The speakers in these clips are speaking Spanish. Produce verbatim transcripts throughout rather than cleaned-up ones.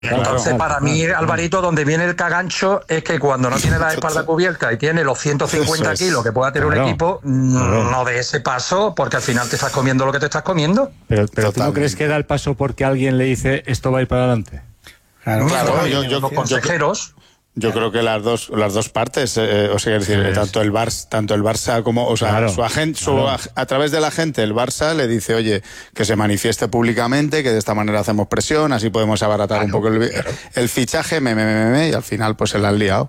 Entonces, claro, para claro, mí, claro. Alvarito, donde viene el cagancho es que cuando no tiene la espalda cubierta y tiene los ciento cincuenta kilos que pueda tener claro, un equipo, claro. no de ese paso, porque al final te estás comiendo lo que te estás comiendo. Pero, pero ¿tú no crees que da el paso porque alguien le dice esto va a ir para adelante? Claro, claro, claro yo, yo, los consejeros... Yo claro. creo que las dos las dos partes, eh, o sea, es decir, sí, tanto el Barça, tanto el Barça como, o sea, claro, su agente, su, claro. a, a través de la gente, el Barça le dice, oye, que se manifieste públicamente, que de esta manera hacemos presión, así podemos abaratar claro, un poco el, claro. el fichaje, me, me, me, me, y al final pues se la han liado.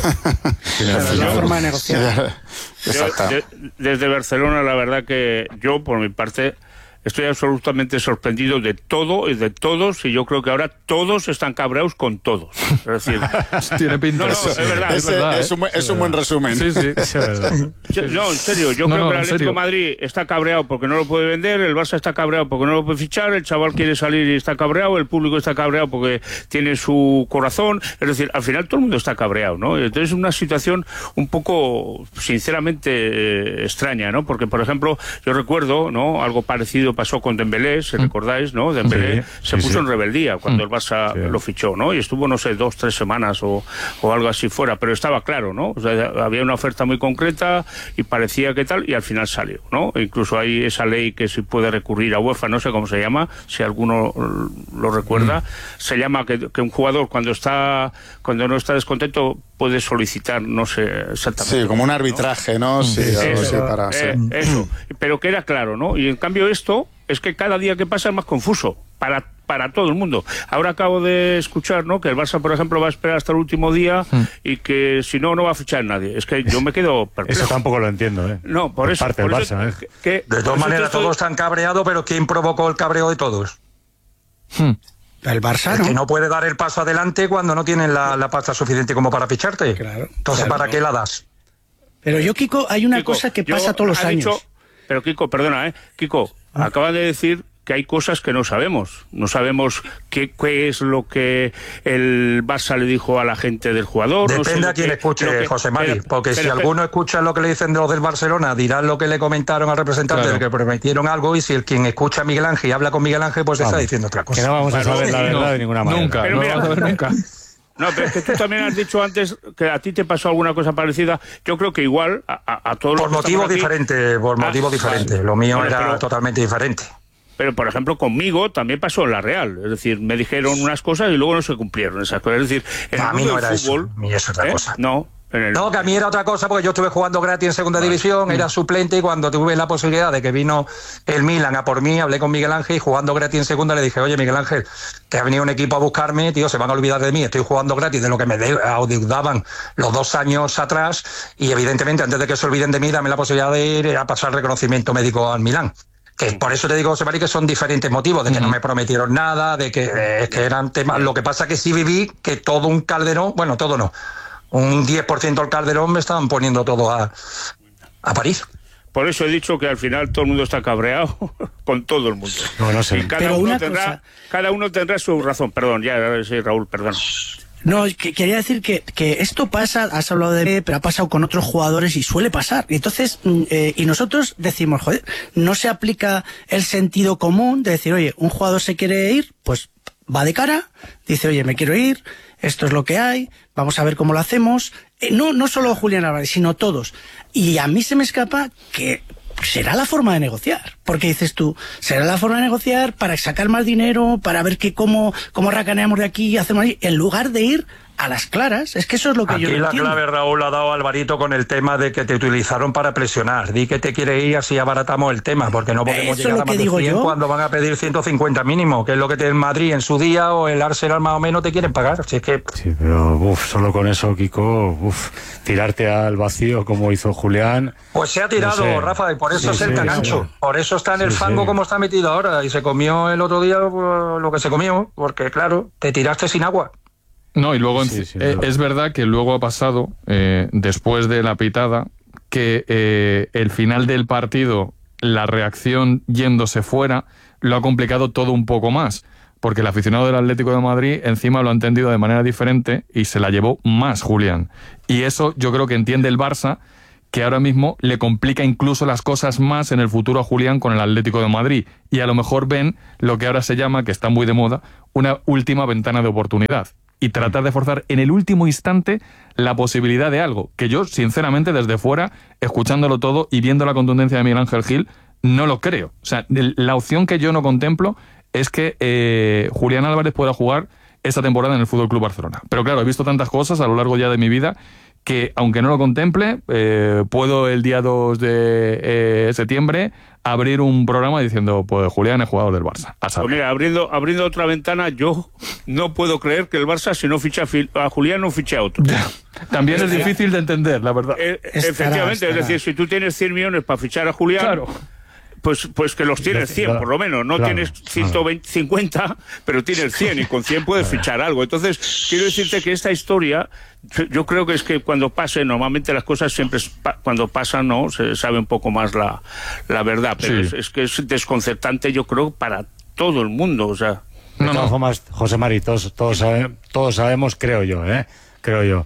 Sí, es una forma de negociar. Yo, de, desde Barcelona, la verdad que yo, por mi parte, estoy absolutamente sorprendido de todo y de todos, y yo creo que ahora todos están cabreados con todos. Es decir, tiene pinta. No, no, es verdad. Es, verdad, es, ¿eh? un, es, es un buen resumen. Sí, sí, es verdad. No, en serio, yo no, creo no, que el Atlético de Madrid está cabreado porque no lo puede vender, el Barça está cabreado porque no lo puede fichar, el chaval quiere salir y está cabreado, el público está cabreado porque tiene su corazón. Es decir, al final todo el mundo está cabreado, ¿no? Entonces es una situación un poco, sinceramente, eh, extraña, ¿no? Porque, por ejemplo, yo recuerdo, ¿no? Algo parecido pasó con Dembélé, si mm. recordáis, ¿no? Dembélé sí, se sí, puso sí. en rebeldía cuando mm. el Barça sí. lo fichó, ¿no? Y estuvo, no sé, dos, tres semanas o, o algo así fuera, pero estaba claro, ¿no? O sea, había una oferta muy concreta y parecía que tal, y al final salió, ¿no? E incluso hay esa ley que se puede recurrir a UEFA, no sé cómo se llama, si alguno lo recuerda, mm. se llama que, que un jugador cuando está, cuando no está descontento puede solicitar, no sé exactamente. Sí, como un arbitraje, ¿no? ¿no? Sí, eso, algo así para, eh, sí. eso, pero que era claro, ¿no? Y en cambio esto es que cada día que pasa es más confuso para para todo el mundo. Ahora acabo de escuchar, ¿no? Que el Barça, por ejemplo, va a esperar hasta el último día mm. y que si no, no va a fichar nadie. Es que yo me quedo perplejo. Eso tampoco lo entiendo, ¿eh? No, por, por eso. Parte por del eso Barça, ¿eh? Que, de todas maneras, estoy... todos están cabreados, pero ¿quién provocó el cabreo de todos? Hmm. El Barça, ¿no? Es que no puede dar el paso adelante cuando no tienen la, la pasta suficiente como para ficharte. Claro. Entonces, claro, ¿para no. qué la das? Pero yo, Kiko, hay una Kiko, cosa que pasa todos los años. Dicho, pero Kiko, perdona, ¿eh? Kiko, ah. acaba de decir que hay cosas que no sabemos. No sabemos qué, qué es lo que el Barça le dijo a la gente del jugador. Depende no sé a quién que, escuche, que, José Mari, pero, porque pero, si pero, alguno escucha lo que le dicen de los del Barcelona, dirán lo que le comentaron al representante claro. de que prometieron algo, y si el quien escucha a Miguel Ángel y habla con Miguel Ángel, pues vamos. está diciendo otra cosa. Que no vamos a saber la verdad no, de ninguna manera. Nunca, pero no mira, vamos a ver nunca. No, pero es que tú también has dicho antes que a ti te pasó alguna cosa parecida. Yo creo que igual a, a, a todos los Por motivo diferente, por ah, motivo diferente. Vale. Lo mío bueno, era pero, totalmente diferente. Pero, por ejemplo, conmigo también pasó en la Real. Es decir, me dijeron unas cosas y luego no se cumplieron esas cosas. Es decir, en a el mí no era fútbol, eso. A mí es otra ¿eh? cosa. No. El... No, que a mí era otra cosa, porque yo estuve jugando gratis en segunda vale. división, mm. era suplente, y cuando tuve la posibilidad de que vino el Milan a por mí, hablé con Miguel Ángel, y jugando gratis en segunda le dije, oye, Miguel Ángel, que ha venido un equipo a buscarme, tío, se van a olvidar de mí, estoy jugando gratis de lo que me adeudaban los dos años atrás, y evidentemente antes de que se olviden de mí, dame la posibilidad de ir a pasar reconocimiento médico al Milán. Que por eso te digo, José Mari, que son diferentes motivos, de que mm. no me prometieron nada, de que, eh, que eran temas. Lo que pasa es que sí viví que todo un Calderón, bueno, todo no, un diez por ciento del Calderón me estaban poniendo todo a, a París. Por eso he dicho que al final todo el mundo está cabreado con todo el mundo. No, no sé. Y cada, Pero uno una tendrá, cosa... cada uno tendrá su razón. Perdón, ya, sí, Raúl, perdón. No, que, quería decir que, que esto pasa, has hablado de, pero ha pasado con otros jugadores y suele pasar. Y entonces, eh, y nosotros decimos, joder, no se aplica el sentido común de decir, oye, un jugador se quiere ir, pues va de cara, dice, oye, me quiero ir, esto es lo que hay, vamos a ver cómo lo hacemos. Eh, no, no solo Julián Álvarez, sino todos. Y a mí se me escapa que será la forma de negociar, porque dices tú, será la forma de negociar para sacar más dinero, para ver que cómo, cómo racaneamos de aquí y hacemos ahí, en lugar de ir a las claras. Es que eso es lo que Aquí yo no la entiendo. clave, Raúl, ha dado Alvarito con el tema de que te utilizaron para presionar. Di que te quiere ir, así abaratamos el tema, porque no podemos eso llegar a más de cien yo. Cuando van a pedir ciento cincuenta mínimo, que es lo que el Madrid en su día o el Arsenal más o menos te quieren pagar. Si es que... Sí, pero uf, solo con eso, Kiko, uf, tirarte al vacío como hizo Julián. Pues se ha tirado, no sé. Rafa, y por eso sí, es el sí, cagancho. Sí. Por eso está en el sí, fango sí. como está metido ahora, y se comió el otro día pues, lo que se comió, porque claro, te tiraste sin agua. No, y luego sí, sí, eh, no. es verdad que luego ha pasado, eh, después de la pitada, que eh, el final del partido, la reacción yéndose fuera, lo ha complicado todo un poco más, porque el aficionado del Atlético de Madrid encima lo ha entendido de manera diferente y se la llevó más Julián. Y eso yo creo que entiende el Barça, que ahora mismo le complica incluso las cosas más en el futuro a Julián con el Atlético de Madrid. Y a lo mejor ven lo que ahora se llama, que está muy de moda, una última ventana de oportunidad. Y tratar de forzar en el último instante la posibilidad de algo, que yo, sinceramente, desde fuera, escuchándolo todo y viendo la contundencia de Miguel Ángel Gil, no lo creo. O sea, la opción que yo no contemplo es que eh, Julián Álvarez pueda jugar esta temporada en el Fútbol Club Barcelona. Pero claro, he visto tantas cosas a lo largo ya de mi vida que, aunque no lo contemple, eh, puedo el día dos de eh, septiembre abrir un programa diciendo, pues Julián es jugador del Barça. A saber. Pues mira, abriendo, abriendo otra ventana, yo no puedo creer que el Barça, si no ficha a Julián, no fiche a otro. También es difícil de entender, la verdad. Eh, efectivamente, estará. Es decir, si tú tienes cien millones para fichar a Julián... Claro. Pues, pues que los tienes cien, por lo menos. No claro, tienes ciento cincuenta, pero tienes cien, y con cien puedes fichar algo. Entonces, quiero decirte que esta historia, yo creo que es que cuando pase, normalmente las cosas siempre, cuando pasan, ¿no? Se sabe un poco más la, la verdad. Pero sí. es, es que es desconcertante, yo creo, para todo el mundo. O sea. No, no, formas, José Mari, todos, todos, sabe, todos sabemos, creo yo, ¿eh? Creo yo.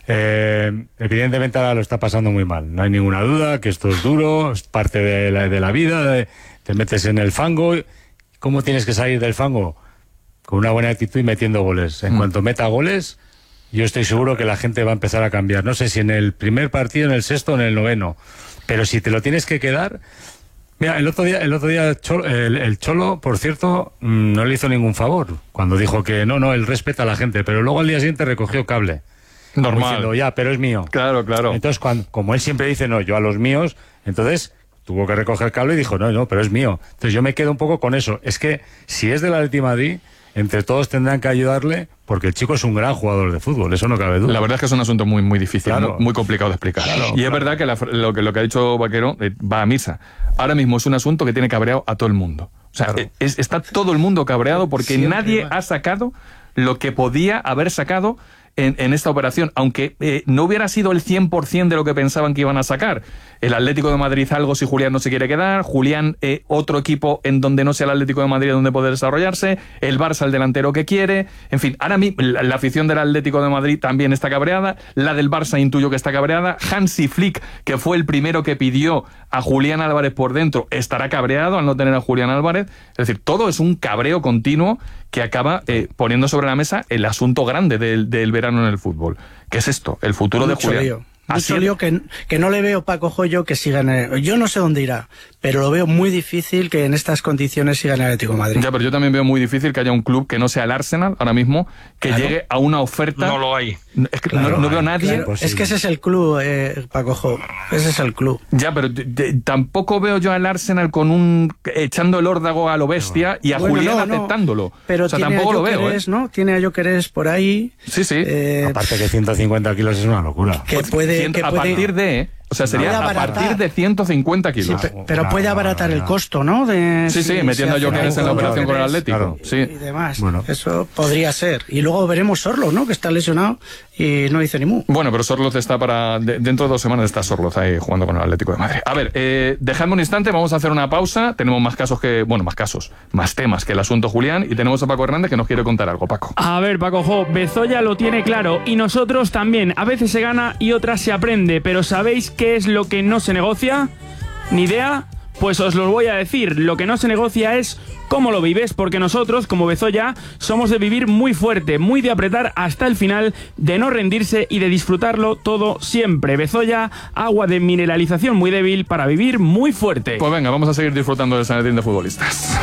Eh, evidentemente ahora lo está pasando muy mal, no hay ninguna duda que esto es duro, es parte de la, de la vida, de, te metes en el fango. ¿Cómo tienes que salir del fango? Con una buena actitud y metiendo goles. En mm. cuanto meta goles, yo estoy seguro que la gente va a empezar a cambiar. No sé si en el primer partido, en el sexto o en el noveno, pero si te lo tienes que quedar... Mira, el otro día, el otro día Cholo, el, el Cholo, por cierto, no le hizo ningún favor cuando dijo que no, no, él respeta a la gente, pero luego al día siguiente recogió cable. Normal. Diciendo, ya, pero es mío. Claro, claro. Entonces, cuando, como él siempre dice, no, yo a los míos, entonces tuvo que recoger cable y dijo, no, no, pero es mío. Entonces yo me quedo un poco con eso. Es que si es del Atlético de Madrid, entre todos tendrán que ayudarle, porque el chico es un gran jugador de fútbol, eso no cabe duda. La verdad es que es un asunto muy, muy difícil, claro. muy, muy complicado de explicar. Claro, y claro. es verdad que, la, lo que lo que ha dicho Vaquero eh, va a misa. Ahora mismo es un asunto que tiene cabreado a todo el mundo. O sea, claro. es, está todo el mundo cabreado porque siempre nadie va. ha sacado lo que podía haber sacado En, en esta operación, aunque eh, no hubiera sido el cien por ciento de lo que pensaban que iban a sacar. El Atlético de Madrid algo si Julián no se quiere quedar, Julián eh, otro equipo en donde no sea el Atlético de Madrid donde poder desarrollarse, el Barça el delantero que quiere, en fin, ahora mismo la, la afición del Atlético de Madrid también está cabreada, la del Barça intuyo que está cabreada, Hansi Flick, que fue el primero que pidió a Julián Álvarez por dentro, estará cabreado al no tener a Julián Álvarez, es decir, todo es un cabreo continuo que acaba eh, poniendo sobre la mesa el asunto grande del, del verano en el fútbol. ¿Qué es esto? El futuro de Julián. Lío. Mucho lío que, que no le veo, Paco Joyo, que siga en el, yo no sé dónde irá, pero lo veo muy difícil que en estas condiciones siga en el Atlético de Madrid. Ya, pero yo también veo muy difícil que haya un club que no sea el Arsenal ahora mismo, que claro. llegue a una oferta. No lo hay. Es que claro, no, no veo nadie. Claro. Es que ese es el club, eh, Paco Joyo. Ese es el club. Ya, pero de, de, tampoco veo yo al Arsenal con un echando el órdago a lo bestia y a bueno, Julián no, aceptándolo. No. Pero o sea, tiene tampoco a lo veo. ¿eh? ¿no? Tiene a Jokeres por ahí. Sí, sí. Eh, Aparte que ciento cincuenta kilos es una locura. Que puede, Cien, que a puede, partir de, o sea, sería a partir de ciento cincuenta kilos. Sí, pero puede abaratar el costo, ¿no? De, sí, sí, si, metiendo a Jokeres en la operación con el Atlético. Claro. Sí. Y demás. Bueno. Eso podría ser. Y luego veremos Sorloz, ¿no? Que está lesionado y no dice ni mu. Bueno, pero Sorloz está para... De, dentro de dos semanas está Sorloz ahí jugando con el Atlético de Madrid. A ver, eh, dejadme un instante, vamos a hacer una pausa. Tenemos más casos que... Bueno, más casos, más temas que el asunto Julián. Y tenemos a Paco Hernández que nos quiere contar algo. Paco. A ver, Paco Jo, Bezoya lo tiene claro. Y nosotros también. A veces se gana y otras se aprende. Pero ¿sabéis qué es lo que no se negocia? ¿Ni idea? Pues os lo voy a decir, lo que no se negocia es cómo lo vives, porque nosotros, como Bezoya, somos de vivir muy fuerte, muy de apretar hasta el final, de no rendirse y de disfrutarlo todo siempre. Bezoya, agua de mineralización muy débil para vivir muy fuerte. Pues venga, vamos a seguir disfrutando del San Etienne de futbolistas.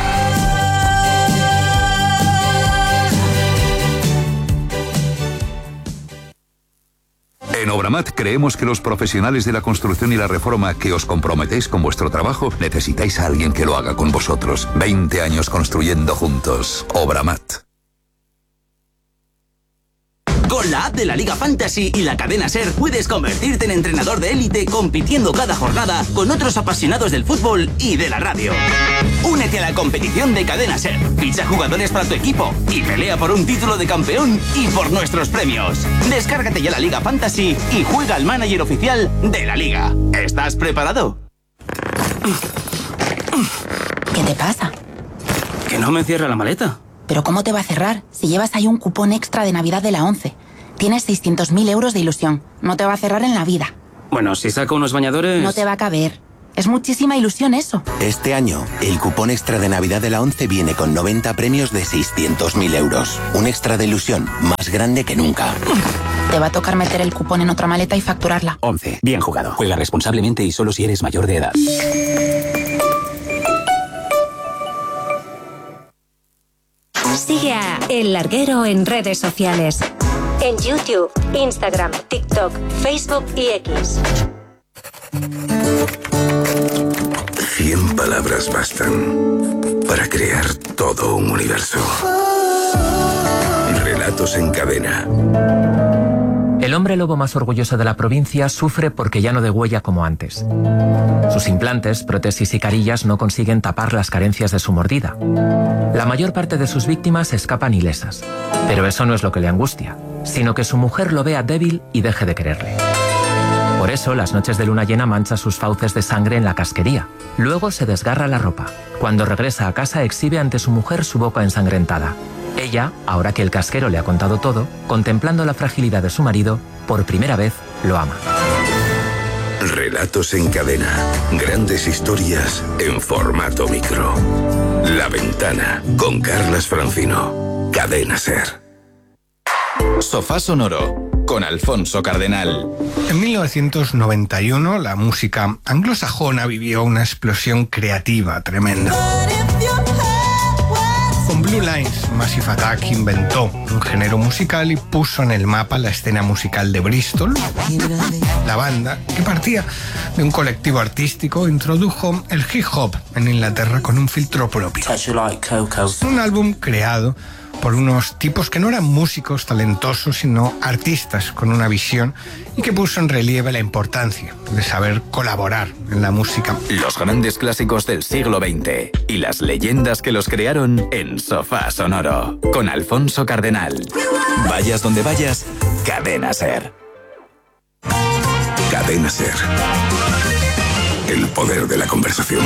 En Obramat creemos que los profesionales de la construcción y la reforma que os comprometéis con vuestro trabajo necesitáis a alguien que lo haga con vosotros. veinte años construyendo juntos. Obramat. Con la app de la Liga Fantasy y la cadena SER puedes convertirte en entrenador de élite compitiendo cada jornada con otros apasionados del fútbol y de la radio. Únete a la competición de cadena SER, ficha jugadores para tu equipo y pelea por un título de campeón y por nuestros premios. Descárgate ya la Liga Fantasy y juega al manager oficial de la Liga. ¿Estás preparado? ¿Qué te pasa? Que no me cierra la maleta. ¿Pero cómo te va a cerrar si llevas ahí un cupón extra de Navidad de la ONCE? Tienes seiscientos mil euros de ilusión. No te va a cerrar en la vida. Bueno, si saco unos bañadores... No te va a caber. Es muchísima ilusión eso. Este año, el cupón extra de Navidad de la ONCE viene con noventa premios de seiscientos mil euros. Un extra de ilusión más grande que nunca. Te va a tocar meter el cupón en otra maleta y facturarla. ONCE. Bien jugado. Juega responsablemente y solo si eres mayor de edad. Sigue a El Larguero en redes sociales. En YouTube, Instagram, TikTok, Facebook y X. Cien palabras bastan para crear todo un universo. Relatos en cadena. El hombre lobo más orgulloso de la provincia sufre porque ya no degüella como antes. Sus implantes, prótesis y carillas no consiguen tapar las carencias de su mordida. La mayor parte de sus víctimas escapan ilesas. Pero eso no es lo que le angustia, sino que su mujer lo vea débil y deje de quererle. Por eso, las noches de luna llena mancha sus fauces de sangre en la casquería. Luego se desgarra la ropa. Cuando regresa a casa exhibe ante su mujer su boca ensangrentada. Ella, ahora que el casquero le ha contado todo, contemplando la fragilidad de su marido, por primera vez lo ama. Relatos en cadena. Grandes historias en formato micro. La Ventana, con Carlas Francino. Cadena Ser. Sofá Sonoro, con Alfonso Cardenal. En mil novecientos noventa y uno, la música anglosajona vivió una explosión creativa tremenda. Con Blue Lines, Massive Attack inventó un género musical y puso en el mapa la escena musical de Bristol. La banda, que partía de un colectivo artístico, introdujo el hip hop en Inglaterra con un filtro propio. Un álbum creado por unos tipos que no eran músicos talentosos, sino artistas con una visión, y que puso en relieve la importancia de saber colaborar en la música. Los grandes clásicos del siglo veinte y las leyendas que los crearon en Sofá Sonoro, con Alfonso Cardenal. Vayas donde vayas, Cadena Ser. Cadena Ser. El poder de la conversación.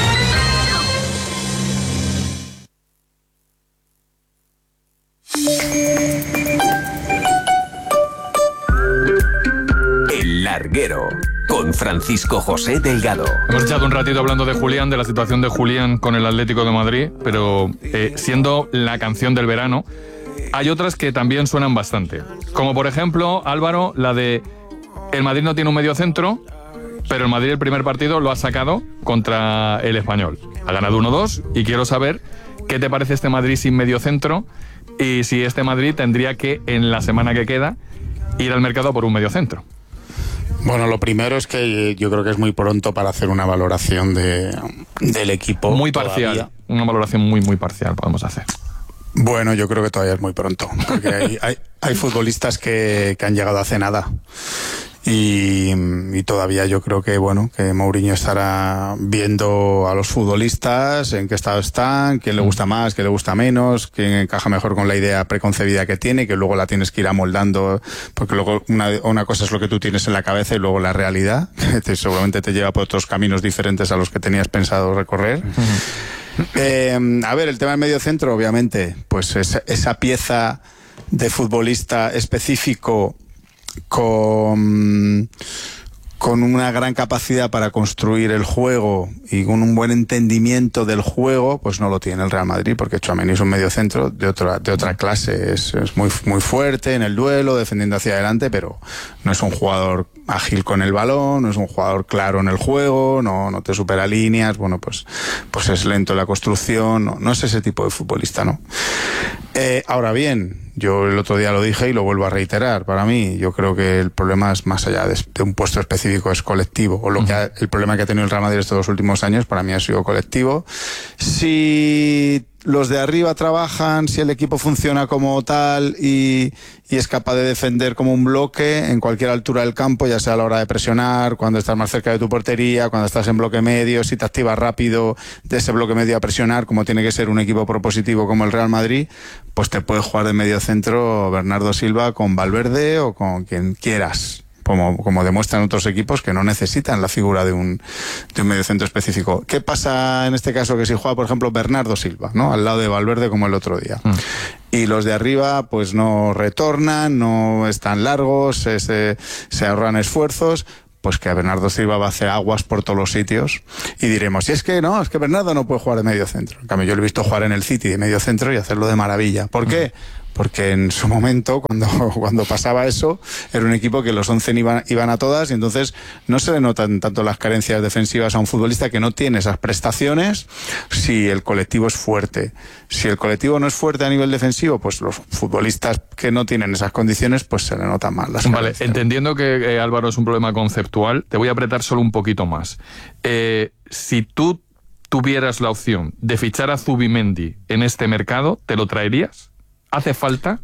El Larguero, con Francisco José Delgado. Hemos echado un ratito hablando de Julián, de la situación de Julián con el Atlético de Madrid, pero eh, siendo la canción del verano, hay otras que también suenan bastante. Como por ejemplo, Álvaro, la de el Madrid no tiene un mediocentro, pero el Madrid el primer partido lo ha sacado contra el Español. Ha ganado uno dos y quiero saber qué te parece este Madrid sin mediocentro y si este Madrid tendría que, en la semana que queda, ir al mercado por un mediocentro. Bueno, lo primero es que yo creo que es muy pronto para hacer una valoración de, del equipo. Muy parcial, todavía. Una valoración muy, muy parcial podemos hacer. Bueno, yo creo que todavía es muy pronto, porque hay, hay, hay futbolistas que, que han llegado hace nada. Y, y todavía yo creo que, bueno, que Mourinho estará viendo a los futbolistas, en qué estado están, quién le gusta más, quién le gusta menos, quién encaja mejor con la idea preconcebida que tiene, que luego la tienes que ir amoldando, porque luego una, una cosa es lo que tú tienes en la cabeza y luego la realidad, que te, seguramente te lleva por otros caminos diferentes a los que tenías pensado recorrer. Uh-huh. Eh, a ver, el tema del mediocentro, obviamente, pues esa, esa pieza de futbolista específico con, con una gran capacidad para construir el juego y con un buen entendimiento del juego, pues no lo tiene el Real Madrid, porque Tchouaméni es un mediocentro de otra, de otra clase, es, es muy, muy fuerte en el duelo, defendiendo hacia adelante, pero no es un jugador ágil con el balón, no es un jugador claro en el juego, no, no te supera líneas, bueno, pues, pues es lento en la construcción, no, no es ese tipo de futbolista, ¿no? Eh, ahora bien, yo el otro día lo dije y lo vuelvo a reiterar, para mí, yo creo que el problema es más allá de, de un puesto específico, es colectivo, o lo que ha, el problema que ha tenido el Real Madrid estos dos últimos años, para mí ha sido colectivo. Si los de arriba trabajan, si el equipo funciona como tal y, y es capaz de defender como un bloque en cualquier altura del campo, ya sea a la hora de presionar, cuando estás más cerca de tu portería, cuando estás en bloque medio, si te activas rápido de ese bloque medio a presionar, como tiene que ser un equipo propositivo como el Real Madrid, pues te puede jugar de medio centro Bernardo Silva con Valverde o con quien quieras. Como, como demuestran otros equipos que no necesitan la figura de un, de un mediocentro específico. ¿Qué pasa en este caso? Que si juega, por ejemplo, Bernardo Silva, ¿no? Al lado de Valverde como el otro día. Mm. Y los de arriba, pues no retornan, no están largos, se, se, se ahorran esfuerzos, pues que Bernardo Silva va a hacer aguas por todos los sitios y diremos, si es que no, es que Bernardo no puede jugar de medio centro. En cambio, yo lo he visto jugar en el City de medio centro y hacerlo de maravilla. ¿Por qué? Porque en su momento, cuando, cuando pasaba eso, era un equipo que los once iban, iban a todas y entonces no se le notan tanto las carencias defensivas a un futbolista que no tiene esas prestaciones si el colectivo es fuerte. Si el colectivo no es fuerte a nivel defensivo, pues los futbolistas que no tienen esas condiciones, pues se le notan más las Vale, carencias. entendiendo que eh, Álvaro es un problema conceptual, te voy a apretar solo un poquito más. Eh, si tú tuvieras la opción de fichar a Zubimendi en este mercado, ¿te lo traerías? ¿Hace falta?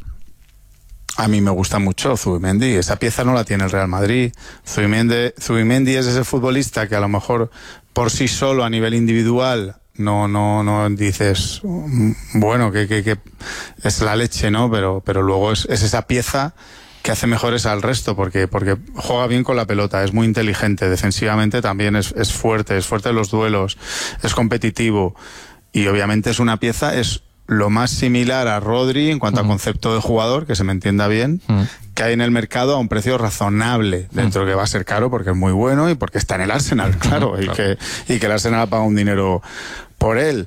A mí me gusta mucho Zubimendi. Esa pieza no la tiene el Real Madrid. Zubimendi, Zubimendi es ese futbolista que a lo mejor por sí solo a nivel individual no no no dices, bueno, que, que, que es la leche, ¿no? Pero, pero luego es, es esa pieza que hace mejores al resto, porque, porque juega bien con la pelota, es muy inteligente, defensivamente también es, es fuerte, es fuerte en los duelos, es competitivo y obviamente es una pieza, es lo más similar a Rodri en cuanto uh-huh. a concepto de jugador, que se me entienda bien, uh-huh. que hay en el mercado a un precio razonable, dentro uh-huh. que va a ser caro porque es muy bueno y porque está en el Arsenal, claro, uh-huh. y, claro. Que, y que el Arsenal paga un dinero por él.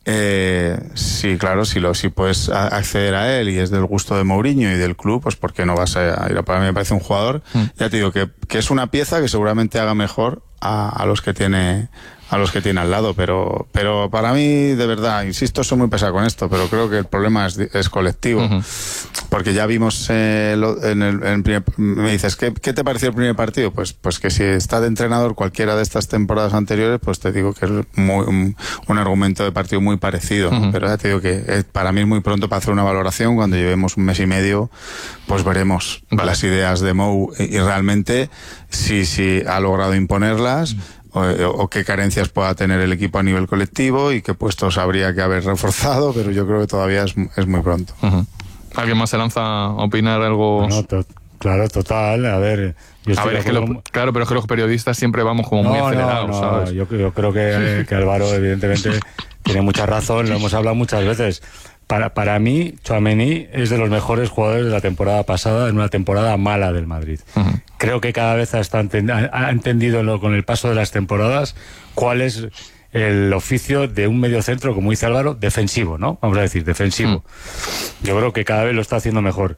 Eh, sí, claro, si, lo, si puedes acceder a él y es del gusto de Mourinho y del club, pues ¿por qué no vas a ir a? Para mí me parece un jugador, uh-huh. ya te digo, que, que es una pieza que seguramente haga mejor a, a los que tiene... a los que tiene al lado, pero pero para mí, de verdad, insisto, soy muy pesado con esto, pero creo que el problema es, es colectivo, uh-huh. porque ya vimos eh, lo, en el en primer, me dices, ¿qué, ¿qué te pareció el primer partido? Pues pues que si está de entrenador cualquiera de estas temporadas anteriores, pues te digo que es muy, un, un argumento de partido muy parecido, uh-huh. pero ya te digo que es, para mí es muy pronto para hacer una valoración. Cuando llevemos un mes y medio, pues veremos vale. las ideas de Mou y, y realmente si, si ha logrado imponerlas, uh-huh. O, o qué carencias pueda tener el equipo a nivel colectivo y qué puestos habría que haber reforzado, pero yo creo que todavía es, es muy pronto. Uh-huh. ¿Alguien más se lanza a opinar algo? Bueno, to- claro, total, a ver... Yo a ver, es que lo, claro, pero es que los periodistas siempre vamos como no, muy acelerados, no, no, ¿sabes? Yo, yo creo que, que Álvaro evidentemente tiene mucha razón, lo hemos hablado muchas veces. Para, para mí, Tchouaméni es de los mejores jugadores de la temporada pasada, en una temporada mala del Madrid. Uh-huh. Creo que cada vez ha, ha entendido lo, con el paso de las temporadas cuál es el oficio de un mediocentro, como dice Álvaro, defensivo, ¿no? Vamos a decir, defensivo. Uh-huh. Yo creo que cada vez lo está haciendo mejor.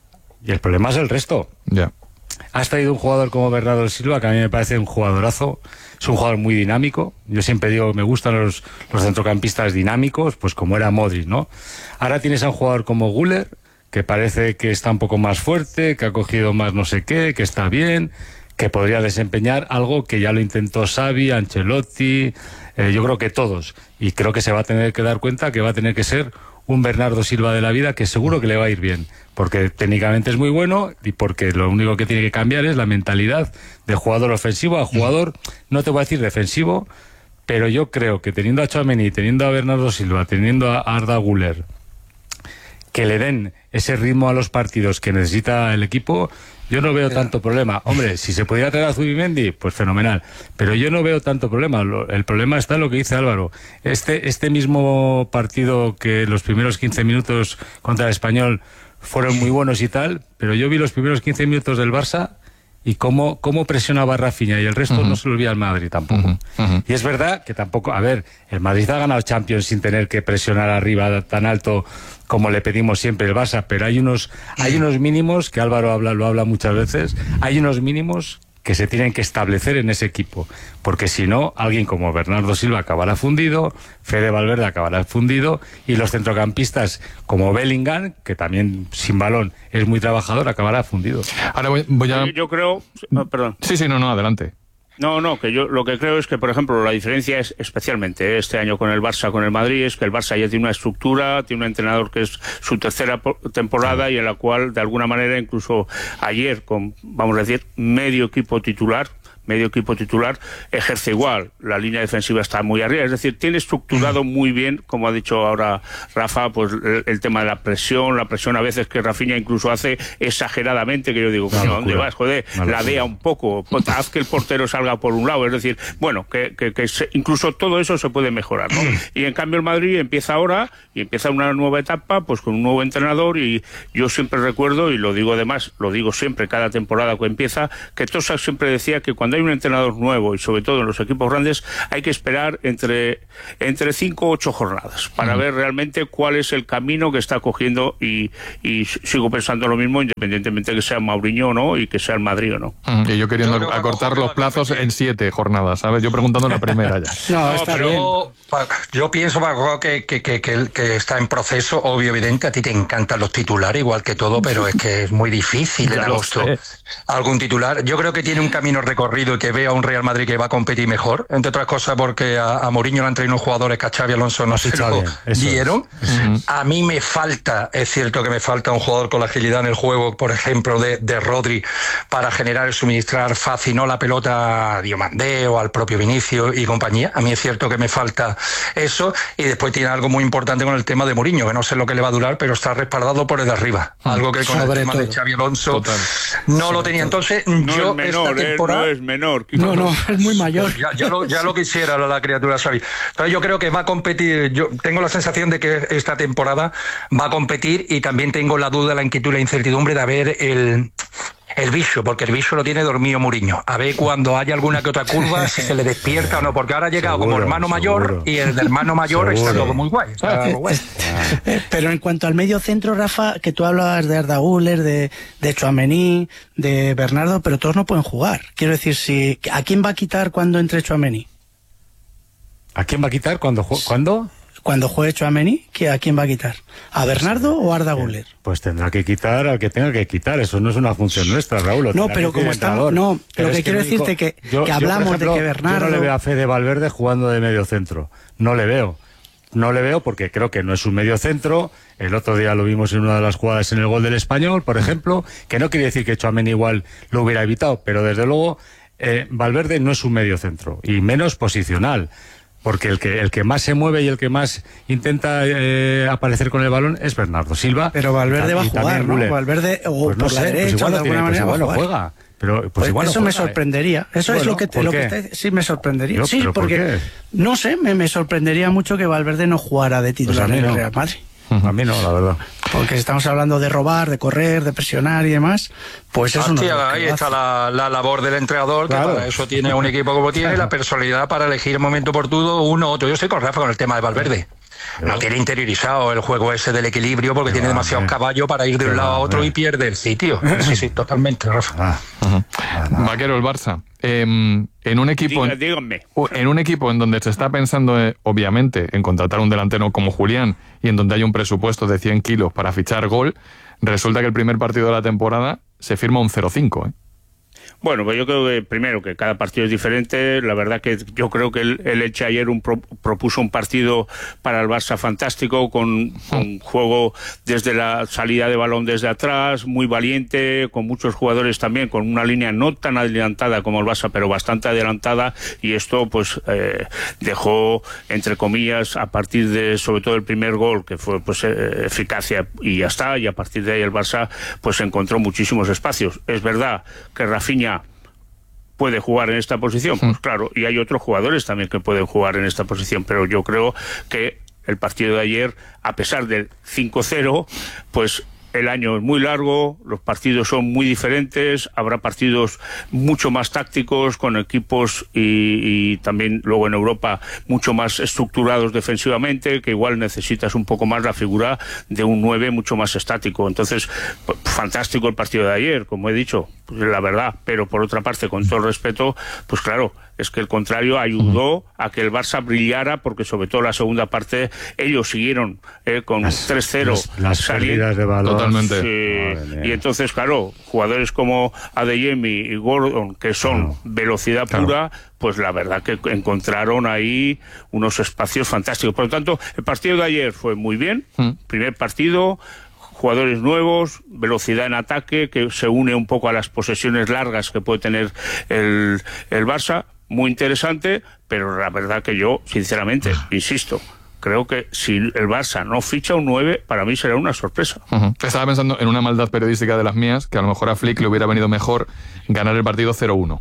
Y el problema es el resto. Ya. Yeah. Has traído un jugador como Bernardo Silva, que a mí me parece un jugadorazo. Es un jugador muy dinámico. Yo siempre digo que me gustan los, los centrocampistas dinámicos, pues como era Modric, ¿no? Ahora tienes a un jugador como Güler, que parece que está un poco más fuerte, que ha cogido más no sé qué, que está bien, que podría desempeñar algo que ya lo intentó Xavi, Ancelotti, eh, yo creo que todos. Y creo que se va a tener que dar cuenta que va a tener que ser un Bernardo Silva de la vida, que seguro que le va a ir bien, porque técnicamente es muy bueno y porque lo único que tiene que cambiar es la mentalidad de jugador ofensivo a jugador, no te voy a decir defensivo, pero yo creo que teniendo a Tchouaméni, teniendo a Bernardo Silva, teniendo a Arda Güler, que le den ese ritmo a los partidos que necesita el equipo, yo no veo tanto problema. Hombre, si se pudiera traer a Zubimendi, pues fenomenal. Pero yo no veo tanto problema. El problema está en lo que dice Álvaro. Este, este mismo partido que los primeros quince minutos contra el Español fueron muy buenos y tal, pero yo vi los primeros quince minutos del Barça y cómo, cómo presionaba Rafinha y el resto uh-huh. no se lo olvida al Madrid tampoco. Uh-huh. Uh-huh. Y es verdad que tampoco, a ver, el Madrid ha ganado Champions sin tener que presionar arriba tan alto como le pedimos siempre el Barça, pero hay unos, hay unos mínimos, que Álvaro habla, lo habla muchas veces, hay unos mínimos que se tienen que establecer en ese equipo, porque si no, alguien como Bernardo Silva acabará fundido, Fede Valverde acabará fundido, y los centrocampistas como Bellingham, que también sin balón es muy trabajador, acabará fundido. Ahora voy, voy a... Yo creo... Oh, perdón. Sí, sí, no, no, adelante. No, no, que yo lo que creo es que, por ejemplo, la diferencia es, especialmente este año con el Barça, con el Madrid, es que el Barça ya tiene una estructura, tiene un entrenador que es su tercera temporada y en la cual, de alguna manera, incluso ayer, con, vamos a decir, medio equipo titular, medio equipo titular, ejerce igual. La línea defensiva está muy arriba. Es decir, tiene estructurado muy bien, como ha dicho ahora Rafa, pues el, el tema de la presión, la presión a veces que Rafinha incluso hace exageradamente, que yo digo, coño, ¿dónde vas? Joder, ladea un poco, haz que el portero salga por un lado. Es decir, bueno, que, que, que se, incluso todo eso se puede mejorar, ¿no? Y en cambio el Madrid empieza ahora y empieza una nueva etapa, pues con un nuevo entrenador, y yo siempre recuerdo, y lo digo además, lo digo siempre cada temporada que empieza, que Tosa siempre decía que cuando cuando hay un entrenador nuevo y sobre todo en los equipos grandes hay que esperar entre entre cinco o ocho jornadas para uh-huh. ver realmente cuál es el camino que está cogiendo y, y sigo pensando lo mismo independientemente que sea Mourinho o no y que sea el Madrid o no. Uh-huh. Y yo queriendo yo acortar los plazos en siete jornadas, ¿sabes? Yo preguntando en la primera ya. No, no está bien. Yo pienso, Paco, que, que, que, que, que está en proceso, obvio, evidente, a ti te encantan los titulares igual que todo, pero es que es muy difícil en agosto algún titular. Yo creo que tiene un camino recorrido y que veo a un Real Madrid que va a competir mejor, entre otras cosas porque a, a Mourinho le han traído unos jugadores que a Xabi Alonso no se lo dieron. Es. A mí me falta, es cierto que me falta un jugador con la agilidad en el juego, por ejemplo, de, de Rodri, para generar y suministrar fácil no la pelota a Diomandé o al propio Vinicius y compañía. A mí es cierto que me falta eso, y después tiene algo muy importante con el tema de Mourinho, que no sé lo que le va a durar, pero está respaldado por el de arriba, algo que con Sobre el tema todo. de Xabi Alonso Total. no Sobre lo tenía. Todo. Entonces, no yo es menor, esta temporada... no es menor. No, no, es muy mayor. Ya, ya, lo, ya lo quisiera la, la criatura Xavi. Entonces yo creo que va a competir, yo tengo la sensación de que esta temporada va a competir, y también tengo la duda, la inquietud, la incertidumbre de ver el... El bicho, porque el bicho lo tiene dormido Mourinho. A ver cuando haya alguna que otra curva, si se le despierta o no, porque ahora ha llegado seguro, como hermano seguro. mayor, y el de hermano mayor seguro. está todo muy guay. Está todo guay. Pero en cuanto al medio centro, Rafa, que tú hablabas de Arda Güler, de, de Tchouaméni, de Bernardo, pero todos no pueden jugar. Quiero decir, si ¿a quién va a quitar cuando entre Tchouaméni? ¿A quién va a quitar cuando cuándo? Cuando juegue Tchouaméni, ¿a quién va a quitar? ¿A Bernardo o a Arda Güler? Pues tendrá que quitar al que tenga que quitar. Eso no es una función nuestra, Raúl. No, pero como estamos... No, pero lo que, que quiero decirte es que, yo, que hablamos yo, ejemplo, de que Bernardo... Yo no le veo a Fede Valverde jugando de medio centro. No le veo. No le veo porque creo que no es un medio centro. El otro día lo vimos en una de las jugadas en el gol del Español, por ejemplo, que no quiere decir que Tchouaméni igual lo hubiera evitado, pero desde luego eh, Valverde no es un medio centro, y menos posicional. Porque el que el que más se mueve y el que más intenta eh, aparecer con el balón es Bernardo Silva. Pero Valverde va a jugar, ¿no? Valverde o pues no por sé, la derecha, pues igual de alguna tiene, manera pues igual no juega. Pero pues pues igual eso no me juega, sorprendería. Eso bueno, es lo que te, lo que te, sí me sorprendería. Pero, sí, pero porque ¿por no sé, me, me sorprendería mucho que Valverde no jugara de titular pues en el Real Madrid. A mí no, la verdad. Porque estamos hablando de robar, de correr, de presionar y demás, pues eso Hostia, no ahí está la, la labor del entrenador, claro. que para eso tiene un equipo como tiene, la personalidad para elegir el momento oportuno, uno u otro. Yo estoy con Rafa con el tema de Valverde. No tiene interiorizado el juego ese del equilibrio porque tiene demasiados caballos para ir de un lado a otro y pierde el sitio. Sí, sí, totalmente, Rafa. Ah, uh-huh. Vaquero, el Barça. Eh, en un equipo Diga, díganme. en un equipo en donde se está pensando eh, obviamente en contratar un delantero como Julián y en donde hay un presupuesto de cien kilos para fichar gol, resulta que el primer partido de la temporada se firma un cero cinco, ¿eh? Bueno, pues yo creo que primero que cada partido es diferente. La verdad que yo creo que el, el Elche ayer un pro, propuso un partido para el Barça fantástico, con, con juego desde la salida de balón desde atrás, muy valiente, con muchos jugadores también, con una línea no tan adelantada como el Barça, pero bastante adelantada, y esto pues eh, dejó, entre comillas, a partir de sobre todo el primer gol, que fue pues eh, eficacia y ya está, y a partir de ahí el Barça pues encontró muchísimos espacios. Es verdad que Rafinha puede jugar en esta posición, pues claro, y hay otros jugadores también que pueden jugar en esta posición, pero yo creo que el partido de ayer, a pesar del cinco cero, pues el año es muy largo, los partidos son muy diferentes, habrá partidos mucho más tácticos, con equipos y, y también luego en Europa mucho más estructurados defensivamente, que igual necesitas un poco más la figura de un nueve mucho más estático. Entonces, pues, fantástico el partido de ayer, como he dicho, pues, la verdad, pero por otra parte, con todo el respeto, pues claro, es que el contrario ayudó a que el Barça brillara, porque sobre todo la segunda parte ellos siguieron eh, con las, tres cero las, las pérdidas de balón. Totalmente. Sí, y entonces, claro, jugadores como Adeyemi y Gordon, que son claro. velocidad claro. pura, pues la verdad que encontraron ahí unos espacios fantásticos. Por lo tanto, el partido de ayer fue muy bien, mm. primer partido, jugadores nuevos, velocidad en ataque, que se une un poco a las posesiones largas que puede tener el, el Barça, muy interesante, pero la verdad que yo, sinceramente, insisto, creo que si el Barça no ficha un nueve, para mí será una sorpresa. Uh-huh. Estaba pensando en una maldad periodística de las mías, que a lo mejor a Flick le hubiera venido mejor ganar el partido cero uno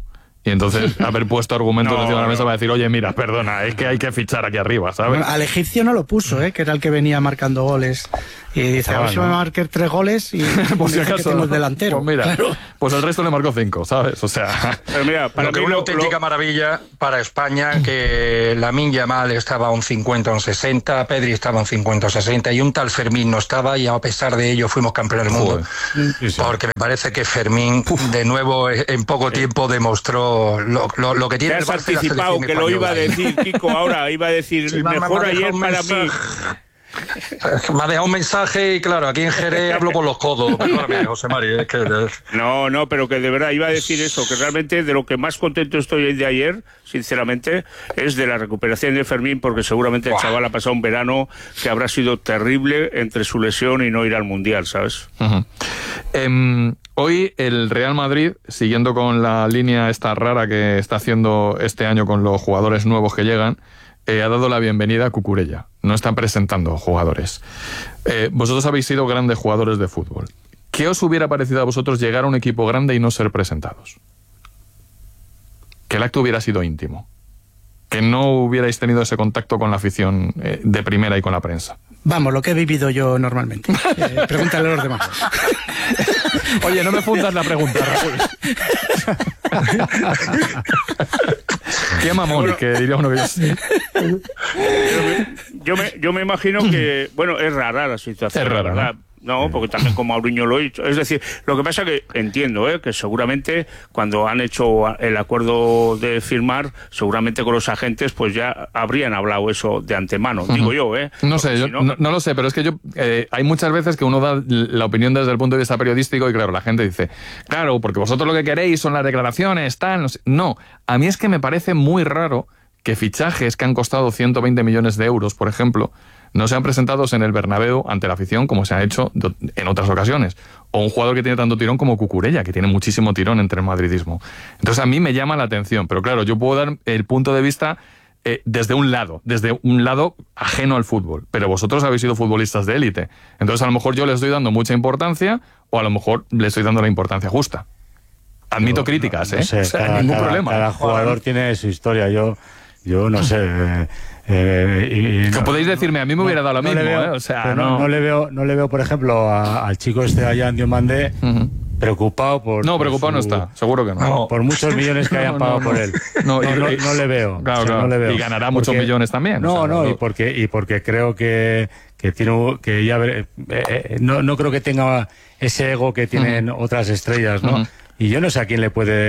Y entonces haber puesto argumentos No, encima de la mesa no. para decir, oye, mira, perdona, es que hay que fichar aquí arriba, ¿sabes? Bueno, al egipcio no lo puso, ¿eh? Que era el que venía marcando goles. Y dice, Ah, a ver si no. me marque tres goles y Por si dice que acaso. tengo el delantero. Pues mira, Claro. pues el resto le marcó cinco, ¿sabes? O sea... Pero mira, para Lo que mí una lo- auténtica lo- maravilla para España, que Lamine Yamal estaba a un cincuenta, un sesenta, Pedri estaba a un cincuenta, sesenta y un tal Fermín no estaba, y a pesar de ello fuimos campeones del mundo. Porque me parece que Fermín de nuevo en poco tiempo demostró lo, lo, lo que Te tiene has el Barça y la anticipado selección que lo iba a española. decir, Kiko, ahora iba a decir, Sí, me- me- mejor me ha ayer dejado un para mí. Me ha dejado un mensaje y claro, aquí en Jerez hablo por los codos. Perdóname, José Mari, es que... No, no, pero que de verdad iba a decir eso, que realmente de lo que más contento estoy de ayer, sinceramente, es de la recuperación de Fermín, porque seguramente el chaval ha pasado un verano que habrá sido terrible entre su lesión y no ir al Mundial, ¿sabes? Ujú. Em, hoy el Real Madrid, siguiendo con la línea esta rara que está haciendo este año con los jugadores nuevos que llegan, eh, ha dado la bienvenida a Cucurella. No están presentando jugadores. Eh, vosotros habéis sido grandes jugadores de fútbol. ¿Qué os hubiera parecido a vosotros llegar a un equipo grande y no ser presentados? Que el acto hubiera sido íntimo. Que no hubierais tenido ese contacto con la afición eh, de primera y con la prensa. Vamos, lo que he vivido yo normalmente. Eh, pregúntale a los demás. Oye, no me fundas la pregunta, Raúl. Qué mamón, que diría uno que yo sé. Yo me, yo me imagino que, bueno, es rara la situación. Es rara, la verdad. No, porque también como Mourinho lo ha hecho. Es decir, lo que pasa que entiendo, ¿eh? Que seguramente cuando han hecho el acuerdo de firmar, seguramente con los agentes, pues ya habrían hablado eso de antemano. Ujú. Digo yo, ¿eh? No sé, yo si no- no, no lo sé, pero es que yo eh, hay muchas veces que uno da la opinión desde el punto de vista periodístico y claro, la gente dice, claro, porque vosotros lo que queréis son las declaraciones, tal, no sé. No, a mí es que me parece muy raro que fichajes que han costado ciento veinte millones de euros, por ejemplo, no sean presentados en el Bernabéu ante la afición como se ha hecho do- en otras ocasiones. O un jugador que tiene tanto tirón como Cucurella, que tiene muchísimo tirón entre el madridismo. Entonces a mí me llama la atención, pero claro, yo puedo dar el punto de vista eh, desde un lado, desde un lado ajeno al fútbol. Pero vosotros habéis sido futbolistas de élite. Entonces a lo mejor yo les estoy dando mucha importancia o a lo mejor les estoy dando la importancia justa. Admito No, críticas, no ¿eh? sé, O sea, cada, ningún cada- problema. cada jugador tiene su historia. Yo, yo no sé. eh, eh, y- y Que no- podéis decirme, a mí me hubiera dado lo no mismo, le veo, ¿eh? O sea, pero no, no... no le veo, no le veo, por ejemplo, a- al chico este allá en Diomandé preocupado por. No, por preocupado su- no está, seguro que no. No, por muchos millones que hayan No, pagado no, por no. él. No, No, y- no, y- no le veo. Claro, o sea, claro. no le veo. Y ganará muchos millones también, No, o sea, no, no- y porque y porque creo que que tiene que ya ver- eh, eh, no no creo que tenga ese ego que tienen otras estrellas, ¿no? Ujú. Y yo no sé a quién le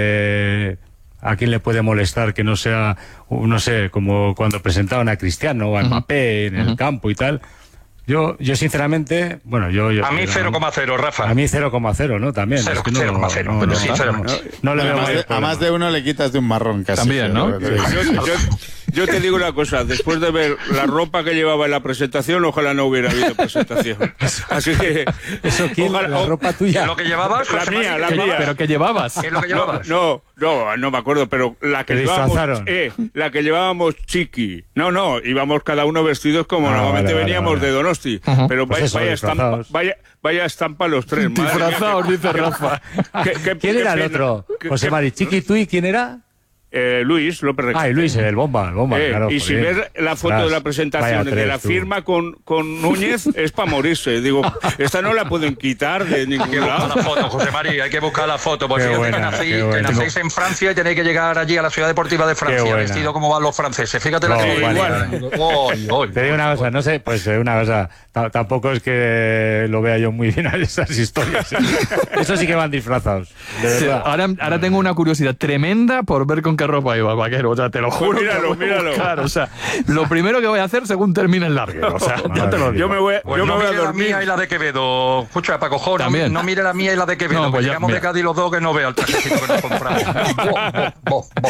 puede a quién le puede molestar que no sea, no sé, como cuando presentaban a Cristiano o a Mbappé en el campo y tal. Yo, yo sinceramente, bueno, yo... yo A mí cero coma cero, Rafa. A mí cero coma cero, ¿no? También. Cero- es que no- cero coma cero, no, pero no, sí, no, cero no, coma no, no le veo a, más mayor de, a más de uno le quitas de un marrón casi. También, ¿no? Sí. Yo, yo- yo te digo una cosa, después de ver la ropa que llevaba en la presentación, ojalá no hubiera habido presentación. Así que... ¿Eso quién? ojalá- ¿La ropa tuya? Lo que llevabas, La José mía, Mari, la ¿qué mía. llevabas? ¿Pero qué llevabas? ¿Qué es lo que No, llevabas? no, no, no me acuerdo, pero la que Te llevábamos, disfrazaron. eh, la que llevábamos Chiqui. No, no, íbamos cada uno vestidos como Ah, normalmente vale, vale, veníamos vale. de Donosti. Ujú. Pero Pues vaya, eso, vaya estampa, disfrazados. vaya, vaya estampa los tres. madre mía, Disfrazados, qué- dice Rafa. qué- qué- ¿Quién qué era el pena. otro? Qué- José qué- Mari, Chiqui, ¿tú y quién era? Eh, Luis López Requete. Ah, y Luis, el bomba, el bomba, Eh, claro. y si joder. ves la foto Ostras, de la presentación vaya de tres, la tú. firma con, con Núñez, es para morirse. Digo, esta no la pueden quitar de Hay que ningún buscar lado. la foto, José Mari, hay que buscar la foto. Porque Qué fíjate buena, que, nacéis, qué que buena. nacéis en Francia y tenéis que llegar allí a la ciudad deportiva de Francia, buena. vestido como van los franceses. Fíjate la No, que vale, igual. Oy, oy. Te digo una cosa, no sé, pues eh, una cosa, t- tampoco es que lo vea yo muy bien a esas historias. ¿eh? Eso sí que van disfrazados, de Sí, verdad. ahora, ahora tengo una curiosidad tremenda por ver con qué ropa iba, vaquero. O sea, te lo juro. Pues míralo, que voy a míralo. buscar, o sea, lo primero que voy a hacer según termine el larguero. O sea, ya te lo digo. Yo me voy, Pues yo no me voy a mire la dormir. mía y la de Quevedo. Escucha, Paco Jo, no, También. no mire la mía y la de Quevedo, No, pues que ya, llegamos mira. de Cádiz los dos que no vea el trajecito que nos compramos. Bo, bo, bo, bo.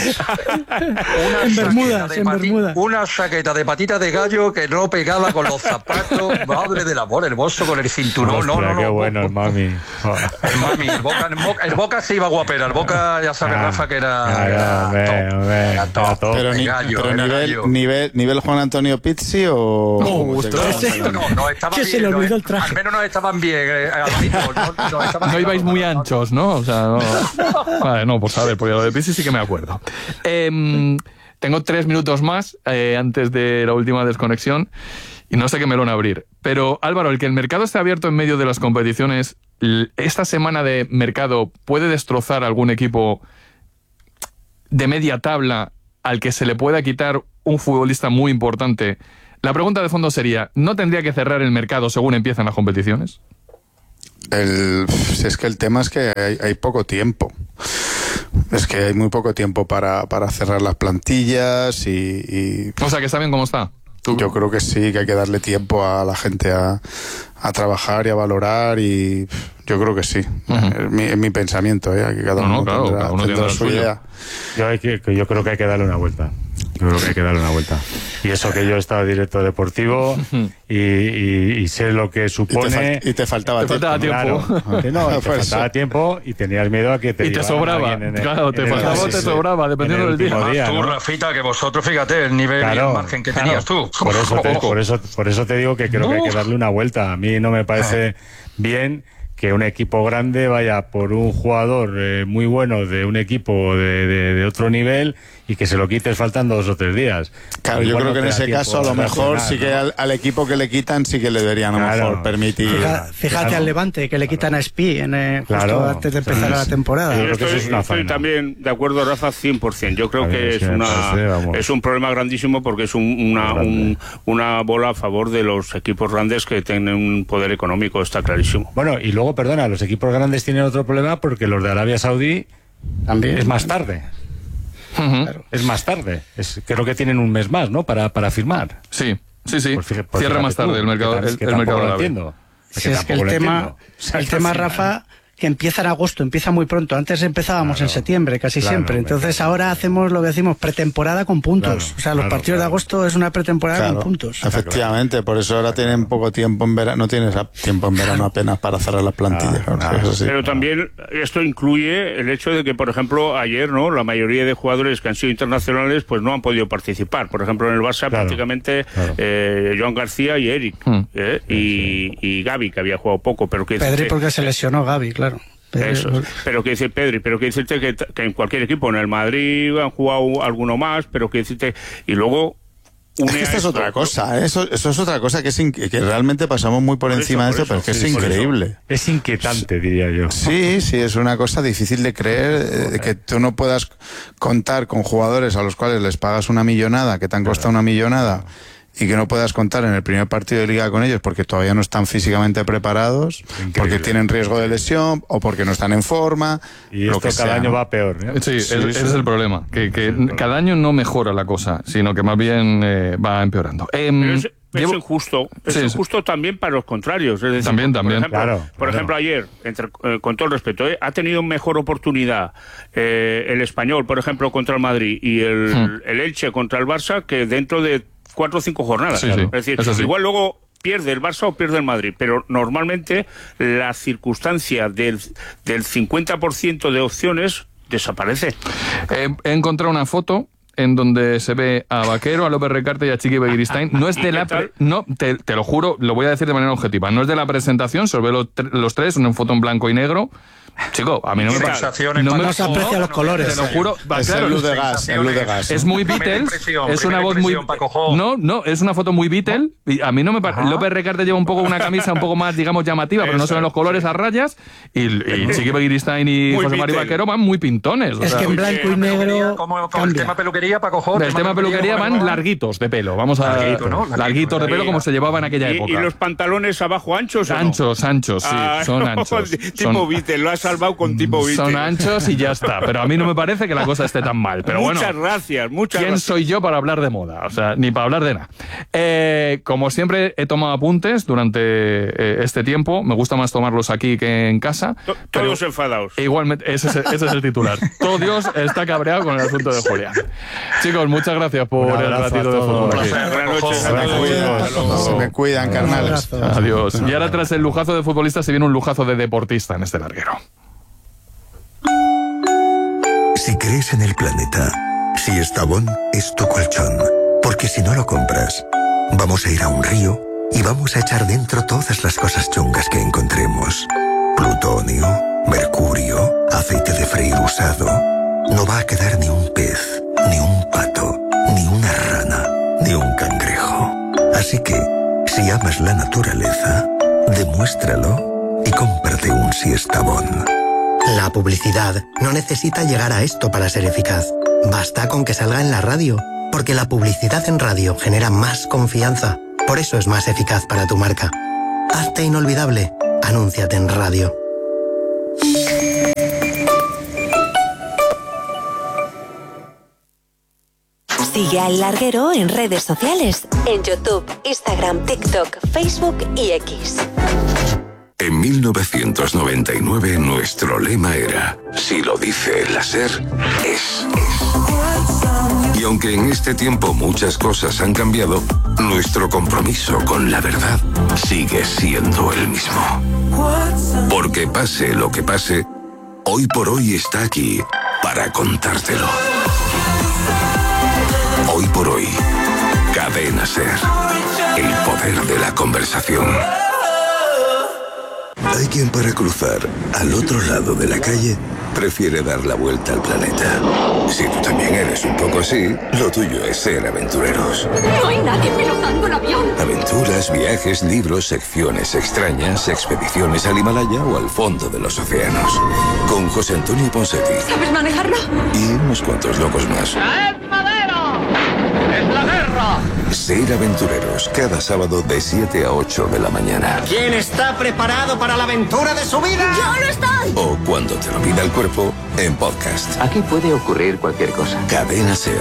Una En chaqueta Bermudas, de en pati- Bermudas. Una chaqueta de patita de gallo que no pegaba con los zapatos. Madre del amor, el bolso con el cinturón. No, Ostras, no, no. qué bo, bueno bo. el mami. Oh. El mami, el Boca, el Boca, el Boca se iba guapera. El Boca, ya sabe, Ah, Rafa, que era... ah, era- ya, hombre, Hombre, hombre, era top. Pero, ni, gallo, pero era nivel, gallo. nivel, nivel Juan Antonio Pizzi o... No, No, no, no, estaba que bien, se le no, olvidó eh, el traje. Al menos no estaban bien, eh, Alvarito, no, no, estaban No bien, ibais no, muy no, no. anchos, ¿no? O sea, no. Vale, no, pues a ver, porque lo de Pizzi sí que me acuerdo. Eh, tengo tres minutos más eh, antes de la última desconexión y no sé qué melón abrir. Pero, Álvaro, el que el mercado esté abierto en medio de las competiciones, ¿esta semana de mercado puede destrozar algún equipo de media tabla al que se le pueda quitar un futbolista muy importante? La pregunta de fondo sería, ¿no tendría que cerrar el mercado según empiezan las competiciones? El, si es que el tema es que hay, hay poco tiempo. Es que hay muy poco tiempo para, para cerrar las plantillas y, y... O sea, que está bien cómo está. ¿Tú? Yo creo que sí, que hay que darle tiempo a la gente a, a trabajar y a valorar y yo creo que sí. Uh-huh. Es, mi, es mi pensamiento, ¿eh? Que cada no, uno no, claro, tendrá, cada uno tendrá tiene su idea. Yo, hay que, yo creo que hay que darle una vuelta. Yo creo que hay que darle una vuelta. Y eso que yo he estado director deportivo y, y, y sé lo que supone... Y te, fal- y te faltaba te tiempo. Faltaba tiempo. Claro, no, y te Pues faltaba eso. tiempo y tenías miedo a que te... Y te sobraba. En el, claro, te en el, faltaba o te sí, sobraba, dependiendo del día. día Tú, ¿no? Rafita, que vosotros, fíjate, el nivel Claro, y el margen que claro. tenías tú. Por eso, te, por, eso, por eso te digo que creo que hay que darle una vuelta. A mí no me parece bien que un equipo grande vaya por un jugador eh, muy bueno de un equipo de, de, de otro nivel y que se lo quites faltando dos o tres días. Claro, yo Igual creo no que en te da ese tiempo caso a lo mejor sí que ¿no? al, al equipo que le quitan sí que le deberían a lo Claro. mejor permitir. Fija- fíjate Claro. al Levante, que le quitan a Spi en, eh, justo Claro. antes de empezar Sí, la sí. temporada. Yo Yo creo que estoy, eso es una estoy faena. también de acuerdo, Rafa, cien por ciento. Yo creo A que ver, es, sí me una, parece, vamos. es un problema grandísimo porque es un- una, Grande. un- una bola a favor de los equipos grandes que tienen un poder económico, está clarísimo. Bueno, y luego, perdona, los equipos grandes tienen otro problema porque los de Arabia Saudí También. es más tarde. Uh-huh. Claro. Es más tarde. Es, creo que tienen un mes más, ¿no? Para, para firmar. Sí, sí, sí. Pues fíjate- pues Cierra fíjate más tarde tú, el mercado, que tam- el, que el tampoco mercado lo árabe. entiendo. Si es que el tampoco lo tema, entiendo. O sea, el que al tema, final- Rafa, que empieza en agosto, empieza muy pronto. Antes empezábamos Claro. en septiembre, casi Claro, siempre. hombre, Entonces claro. ahora hacemos lo que decimos pretemporada con puntos. Claro, o sea, los claro, partidos de claro. agosto es una pretemporada Claro, con puntos. efectivamente, por eso ahora tienen poco tiempo en verano, no tienes a- tiempo en verano apenas para cerrar las plantillas. Ah, claro, ah, eso sí. Pero también esto incluye el hecho de que, por ejemplo, ayer, ¿no? La mayoría de jugadores que han sido internacionales, pues no han podido participar. Por ejemplo, en el Barça, Claro, prácticamente claro. eh, Joan García y Eric, Hmm. ¿eh? y, y Gavi, que había jugado poco, pero que Pedri porque se lesionó Gavi, claro. Pedri- Eso es. Pero que dice Pedri, pero que decirte que, que en cualquier equipo, en el Madrid han jugado alguno más, pero que decirte, y luego une Es que a esta es esto, otra cosa, ¿eh? eso, eso es otra cosa que, es in- que realmente pasamos muy por, Por encima eso, de esto, por pero que eso, es sí, por eso. increíble. Es inquietante, diría yo. Sí, sí, es una cosa difícil de creer, eh, que tú no puedas contar con jugadores a los cuales les pagas una millonada, que te han costado una millonada, y que no puedas contar en el primer partido de liga con ellos porque todavía no están físicamente preparados, Increíble. porque tienen riesgo de lesión o porque no están en forma. Y lo esto que cada sea, año ¿no? va peor. ¿eh? Sí, Sí, ese sí. es el problema. Que, que cada año no mejora la cosa, sino que más bien eh, va empeorando. Em, Pero es, es llevo- injusto, es Sí, sí. injusto también para los contrarios. Es decir, También, por también. ejemplo, Claro, por claro. ejemplo ayer, entre, eh, con todo el respeto, eh, ha tenido mejor oportunidad eh, el Español, por ejemplo, contra el Madrid y el, Hmm. el Elche contra el Barça, que dentro de cuatro o cinco jornadas. Sí, sí, Es decir, eso sí. igual luego pierde el Barça o pierde el Madrid, pero normalmente la circunstancia del, del cincuenta por ciento de opciones desaparece. Eh, he encontrado una foto en donde se ve a Vaquero, a López Recarte y a Chiqui Begiristain. No es ¿Y de qué la... tal? pre- no, te, te lo juro, lo voy a decir de manera objetiva. No es de la presentación, se ve los, tre- los tres, una foto en blanco y negro. Chico, a mí no me ¿Qué tal? pasa. Sensaciones No me para- No se aprecia los colores. Te lo juro. va, Es claro, el luz de gas, el luz de gas. es muy Primera Beatles, impresión, es una primera voz muy... impresión, Paco Jo. No, no, es una foto muy Beatle, y a mí no me parece... López Recarte lleva un poco una camisa un poco más, digamos, llamativa, pero no se ven los colores a rayas, y, y Chiqui Begiristain y Muy José María Beatle. Vaquero van muy pintones. o Es sea, que en blanco y negro Como, como el cambia. tema peluquería, Paco Jo. del tema peluquería van ¿cómo? larguitos de pelo, vamos a... Larguito, ¿no? Larguito, larguitos de pelo larguito. como se llevaba en aquella ¿Y, época. y los pantalones abajo anchos o no? Anchos, anchos, sí, Ah, son no, anchos. tipo Son- Beatle, lo has salvado con tipo Beatle. Son anchos y ya está. Pero a mí no me parece que la cosa esté tan mal. Pero muchas bueno, gracias, muchas ¿quién gracias. soy yo para hablar de moda? O sea, ni para hablar de nada. Eh, como siempre, he tomado apuntes durante eh, este tiempo. Me gusta más tomarlos aquí que en casa. To- pero Todos enfadados. igualmente, ese es, ese es el titular. Todo Dios está cabreado con el asunto de Julia. Chicos, muchas gracias por Un el abrazo ratito a de todos. fútbol Un aquí. placer, Buenas Paco Jo. noches a Se me todos. cuidan, Hasta luego. se me cuidan, Un carnales. abrazo. Adiós. Y ahora, tras el lujazo de futbolista, se viene un lujazo de deportista en este larguero. Si crees en el planeta, Siestabón es tu colchón, porque si no lo compras, vamos a ir a un río y vamos a echar dentro todas las cosas chungas que encontremos. Plutonio, mercurio, aceite de freír usado. No va a quedar ni un pez, ni un pato, ni una rana, ni un cangrejo. Así que, si amas la naturaleza, demuéstralo y cómprate un Siestabón. La publicidad no necesita llegar a esto para ser eficaz. Basta con que salga en la radio, porque la publicidad en radio genera más confianza. Por eso es más eficaz para tu marca. Hazte inolvidable. Anúnciate en radio. Sigue a El Larguero en redes sociales, en YouTube, Instagram, TikTok, Facebook y X. En mil novecientos noventa y nueve nuestro lema era: si lo dice la SER, es. Y aunque en este tiempo muchas cosas han cambiado, nuestro compromiso con la verdad sigue siendo el mismo. Porque pase lo que pase, hoy por hoy está aquí para contártelo. Hoy por hoy, Cadena SER, el poder de la conversación. Hay quien para cruzar al otro lado de la calle prefiere dar la vuelta al planeta. Si tú también eres un poco así, lo tuyo es ser aventureros. No hay nadie pilotando el avión. Aventuras, viajes, libros, secciones extrañas, expediciones al Himalaya o al fondo de los océanos. Con José Antonio Ponseti. ¿Sabes manejarlo? Y unos cuantos locos más. ¡Es madero! ¡Es la guerra! Ser aventureros, cada sábado de siete a ocho de la mañana. ¿Quién está preparado para la aventura de su vida? ¡Yo no estoy! O cuando te lo pida el cuerpo, en podcast. Aquí puede ocurrir cualquier cosa. Cadena SER.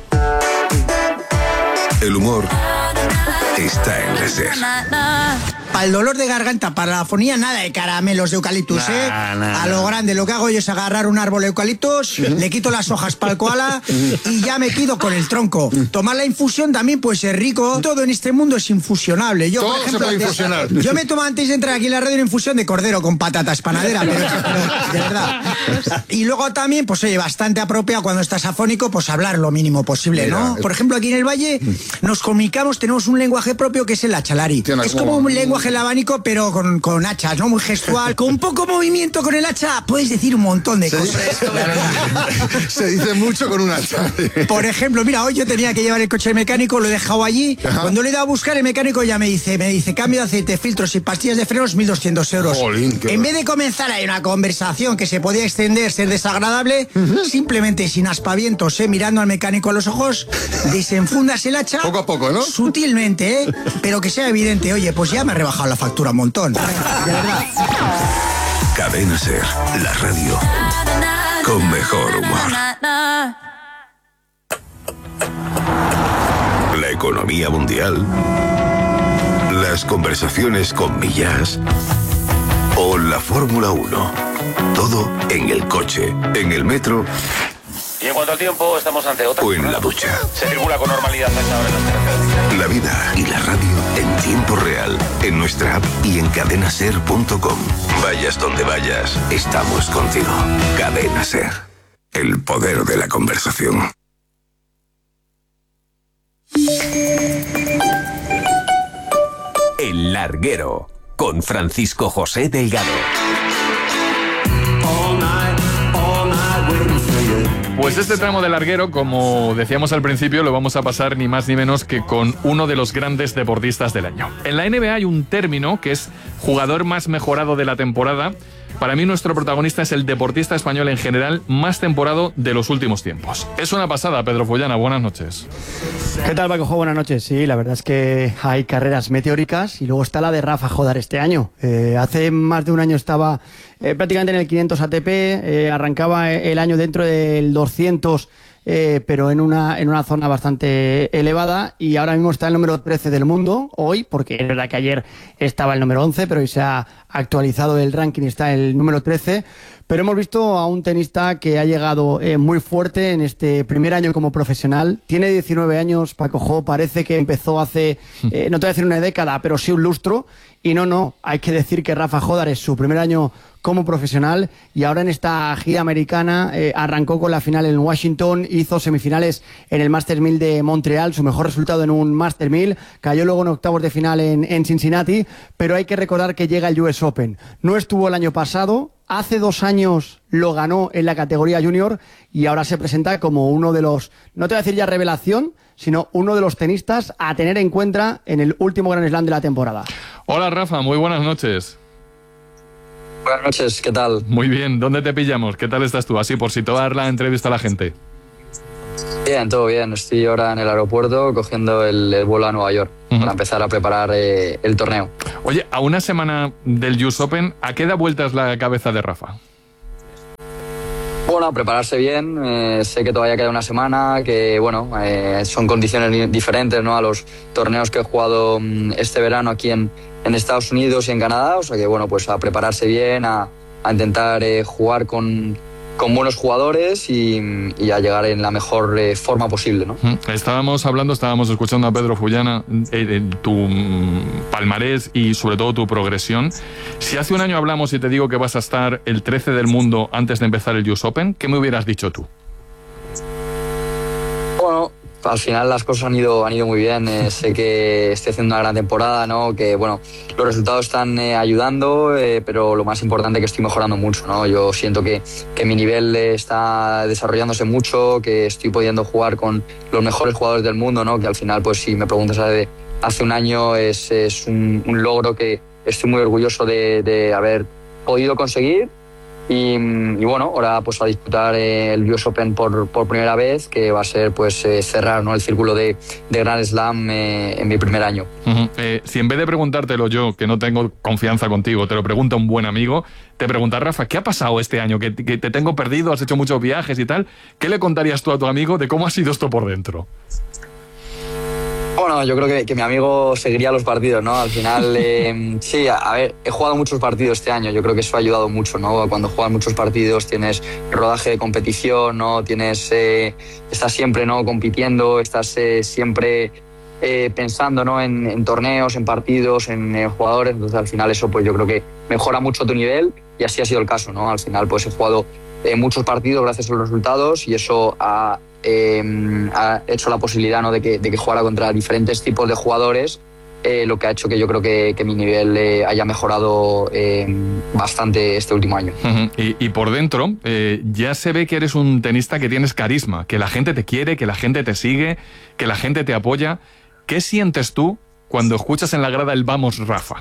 El humor está en la SER. Para el dolor de garganta, para la afonía, nada de caramelos de eucaliptus, ¿eh? Nah, nah, a lo nah. grande, lo que hago yo es agarrar un árbol de eucaliptus, le quito las hojas para el koala y ya me quedo con el tronco. Tomar la infusión también puede ser rico. Todo en este mundo es infusionable. Yo, Todo por ejemplo, se puede antes- infusionar. Yo me tomo antes de entrar aquí en la radio una infusión de cordero con patatas panadera, pero, pero de verdad. Y luego también, pues oye, bastante apropiado cuando estás afónico, pues hablar lo mínimo posible, Mira, ¿no? es- Por ejemplo, aquí en el Valle nos comunicamos, tenemos un lenguaje propio que es el achalari. Tiene Es como- como un lenguaje el abanico, pero con, con hachas, ¿no? Muy gestual. Con un poco movimiento con el hacha puedes decir un montón de Se cosas. dice, se dice mucho con un hacha. Por ejemplo, mira, hoy yo tenía que llevar el coche al mecánico, lo he dejado allí. Ajá. Cuando le he ido a buscar, el mecánico ya me dice, me dice, cambio de aceite, filtros y pastillas de frenos, mil doscientos euros. Jolín, qué en va- vez de comenzar ahí una conversación que se podía extender, ser desagradable, simplemente sin aspavientos, ¿eh? Mirando al mecánico a los ojos, desenfundas el hacha. Poco a poco, ¿no? Sutilmente, ¿eh? Pero que sea evidente, oye, pues ya me ha rebajado la factura un montón. De verdad. Cadena SER, la radio con mejor humor. La economía mundial, las conversaciones con Millás o la Fórmula uno. Todo en el coche, en el metro Y en cuanto al tiempo, estamos ante otra. o en la ducha. Se circula con normalidad a esta hora en las carreteras. La vida y la radio en tiempo real, en nuestra app y en cadenaser punto com. Vayas donde vayas, estamos contigo. Cadena SER, el poder de la conversación. El Larguero, con Francisco José Delgado. Pues este tramo de larguero, como decíamos al principio, lo vamos a pasar ni más ni menos que con uno de los grandes deportistas del año. En la N B A hay un término que es jugador más mejorado de la temporada. Para mí nuestro protagonista es el deportista español en general más temporado de los últimos tiempos. Es una pasada, Pedro Follana, buenas noches. ¿Qué tal, Paco? Buenas noches. Sí, la verdad es que hay carreras meteóricas y luego está la de Rafa Jodar este año. Eh, hace más de un año estaba eh, prácticamente en el quinientos A T P, eh, arrancaba el año dentro del doscientos, eh, pero en una, en una zona bastante elevada, y ahora mismo está el número trece del mundo, hoy, porque es verdad que ayer estaba el número once, pero hoy se ha actualizado el ranking y está el número trece. pero hemos visto a un tenista que ha llegado eh, muy fuerte en este primer año como profesional. Tiene diecinueve años, Paco Jo, parece que empezó hace, eh, no te voy a decir una década, pero sí un lustro. Y no, no, hay que decir que Rafa Jódar es su primer año como profesional y ahora en esta gira americana eh, arrancó con la final en Washington, hizo semifinales en el Masters mil de Montreal, su mejor resultado en un Masters mil, cayó luego en octavos de final en, en Cincinnati, pero hay que recordar que llega el U S Open. No estuvo el año pasado, hace dos años lo ganó en la categoría junior y ahora se presenta como uno de los, no te voy a decir ya revelación, sino uno de los tenistas a tener en cuenta en el último Grand Slam de la temporada. Hola Rafa, muy buenas noches. Buenas noches, ¿qué tal? Muy bien, ¿dónde te pillamos? ¿Qué tal estás tú? Así por si te va a dar la entrevista a la gente. Bien, todo bien. Estoy ahora en el aeropuerto cogiendo el, el vuelo a Nueva York uh-huh. para empezar a preparar eh, el torneo. Oye, a una semana del U S Open, ¿a qué da vueltas la cabeza de Rafa? Bueno, prepararse bien, eh, sé que todavía queda una semana, que bueno, eh, son condiciones diferentes, ¿no?, a los torneos que he jugado este verano aquí en, en Estados Unidos y en Canadá, o sea que bueno, pues a prepararse bien, a, a intentar eh, jugar con, con buenos jugadores y, y a llegar en la mejor eh, forma posible, ¿no? Estábamos hablando, estábamos escuchando a Pedro Fullana, eh, tu palmarés y sobre todo tu progresión. Si hace un año hablamos y te digo que vas a estar el trece del mundo antes de empezar el U S Open, ¿qué me hubieras dicho tú? Bueno, al final las cosas han ido, han ido muy bien. Eh, sé que estoy haciendo una gran temporada, ¿no? Que bueno, los resultados están eh, ayudando, eh, pero lo más importante es que estoy mejorando mucho, ¿no? Yo siento que, que mi nivel eh, está desarrollándose mucho, que estoy pudiendo jugar con los mejores jugadores del mundo, ¿no? Que al final, pues si me preguntas de hace un año, es, es un, un logro que estoy muy orgulloso de, de haber podido conseguir. Y, y bueno, ahora pues a disputar eh, el U S Open por, por primera vez, que va a ser pues eh, cerrar, ¿no?, el círculo de, de Grand Slam eh, en mi primer año. Uh-huh. eh, si en vez de preguntártelo yo, que no tengo confianza contigo, te lo pregunta un buen amigo, te pregunta, Rafa, ¿qué ha pasado este año? Que, que te tengo perdido, has hecho muchos viajes y tal. ¿Qué le contarías tú a tu amigo de cómo ha sido esto por dentro? Bueno, yo creo que, que mi amigo seguiría los partidos, ¿no? Al final, eh, sí, a, a ver, he jugado muchos partidos este año, yo creo que eso ha ayudado mucho, ¿no? Cuando juegas muchos partidos tienes rodaje de competición, ¿no? Tienes, eh, estás siempre, ¿no?, compitiendo, estás eh, siempre eh, pensando, ¿no?, en, en torneos, en partidos, en, en jugadores, entonces al final eso pues yo creo que mejora mucho tu nivel y así ha sido el caso, ¿no? Al final pues he jugado eh, muchos partidos gracias a los resultados y eso ha... Eh, ha hecho la posibilidad, ¿no?, de que, de que jugara contra diferentes tipos de jugadores, eh, lo que ha hecho que yo creo que, que mi nivel eh, haya mejorado eh, bastante este último año. Uh-huh. y, y por dentro eh, ya se ve que eres un tenista que tienes carisma, que la gente te quiere, que la gente te sigue, que la gente te apoya. ¿Qué sientes tú cuando escuchas en la grada el Vamos Rafa?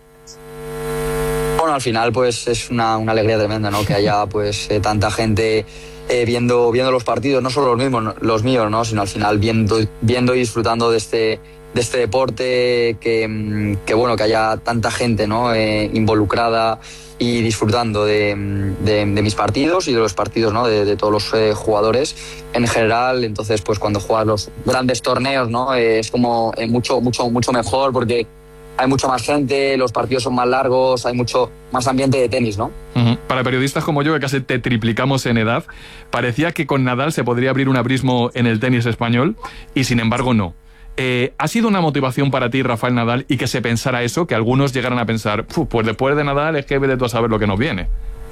Bueno, al final pues es una, una alegría tremenda, ¿no?, que haya pues eh, tanta gente eh, viendo, viendo los partidos, no solo los mismos, los míos, ¿no?, sino al final viendo, viendo y disfrutando de este, de este deporte, que, que bueno, que haya tanta gente, ¿no?, eh, involucrada y disfrutando de, de, de mis partidos y de los partidos, ¿no?, de, de todos los eh, jugadores en general. Entonces pues cuando juegas los grandes torneos, ¿no?, eh, es como eh, mucho, mucho, mucho mejor porque hay mucha más gente, los partidos son más largos, hay mucho más ambiente de tenis, ¿no? Uh-huh. Para periodistas como yo, que casi te triplicamos en edad, parecía que con Nadal se podría abrir un abismo en el tenis español y sin embargo no. Eh, ¿Ha sido una motivación para ti, Rafael Nadal, y que se pensara eso, que algunos llegaran a pensar, pues después de Nadal es que vete tú a saber lo que nos viene?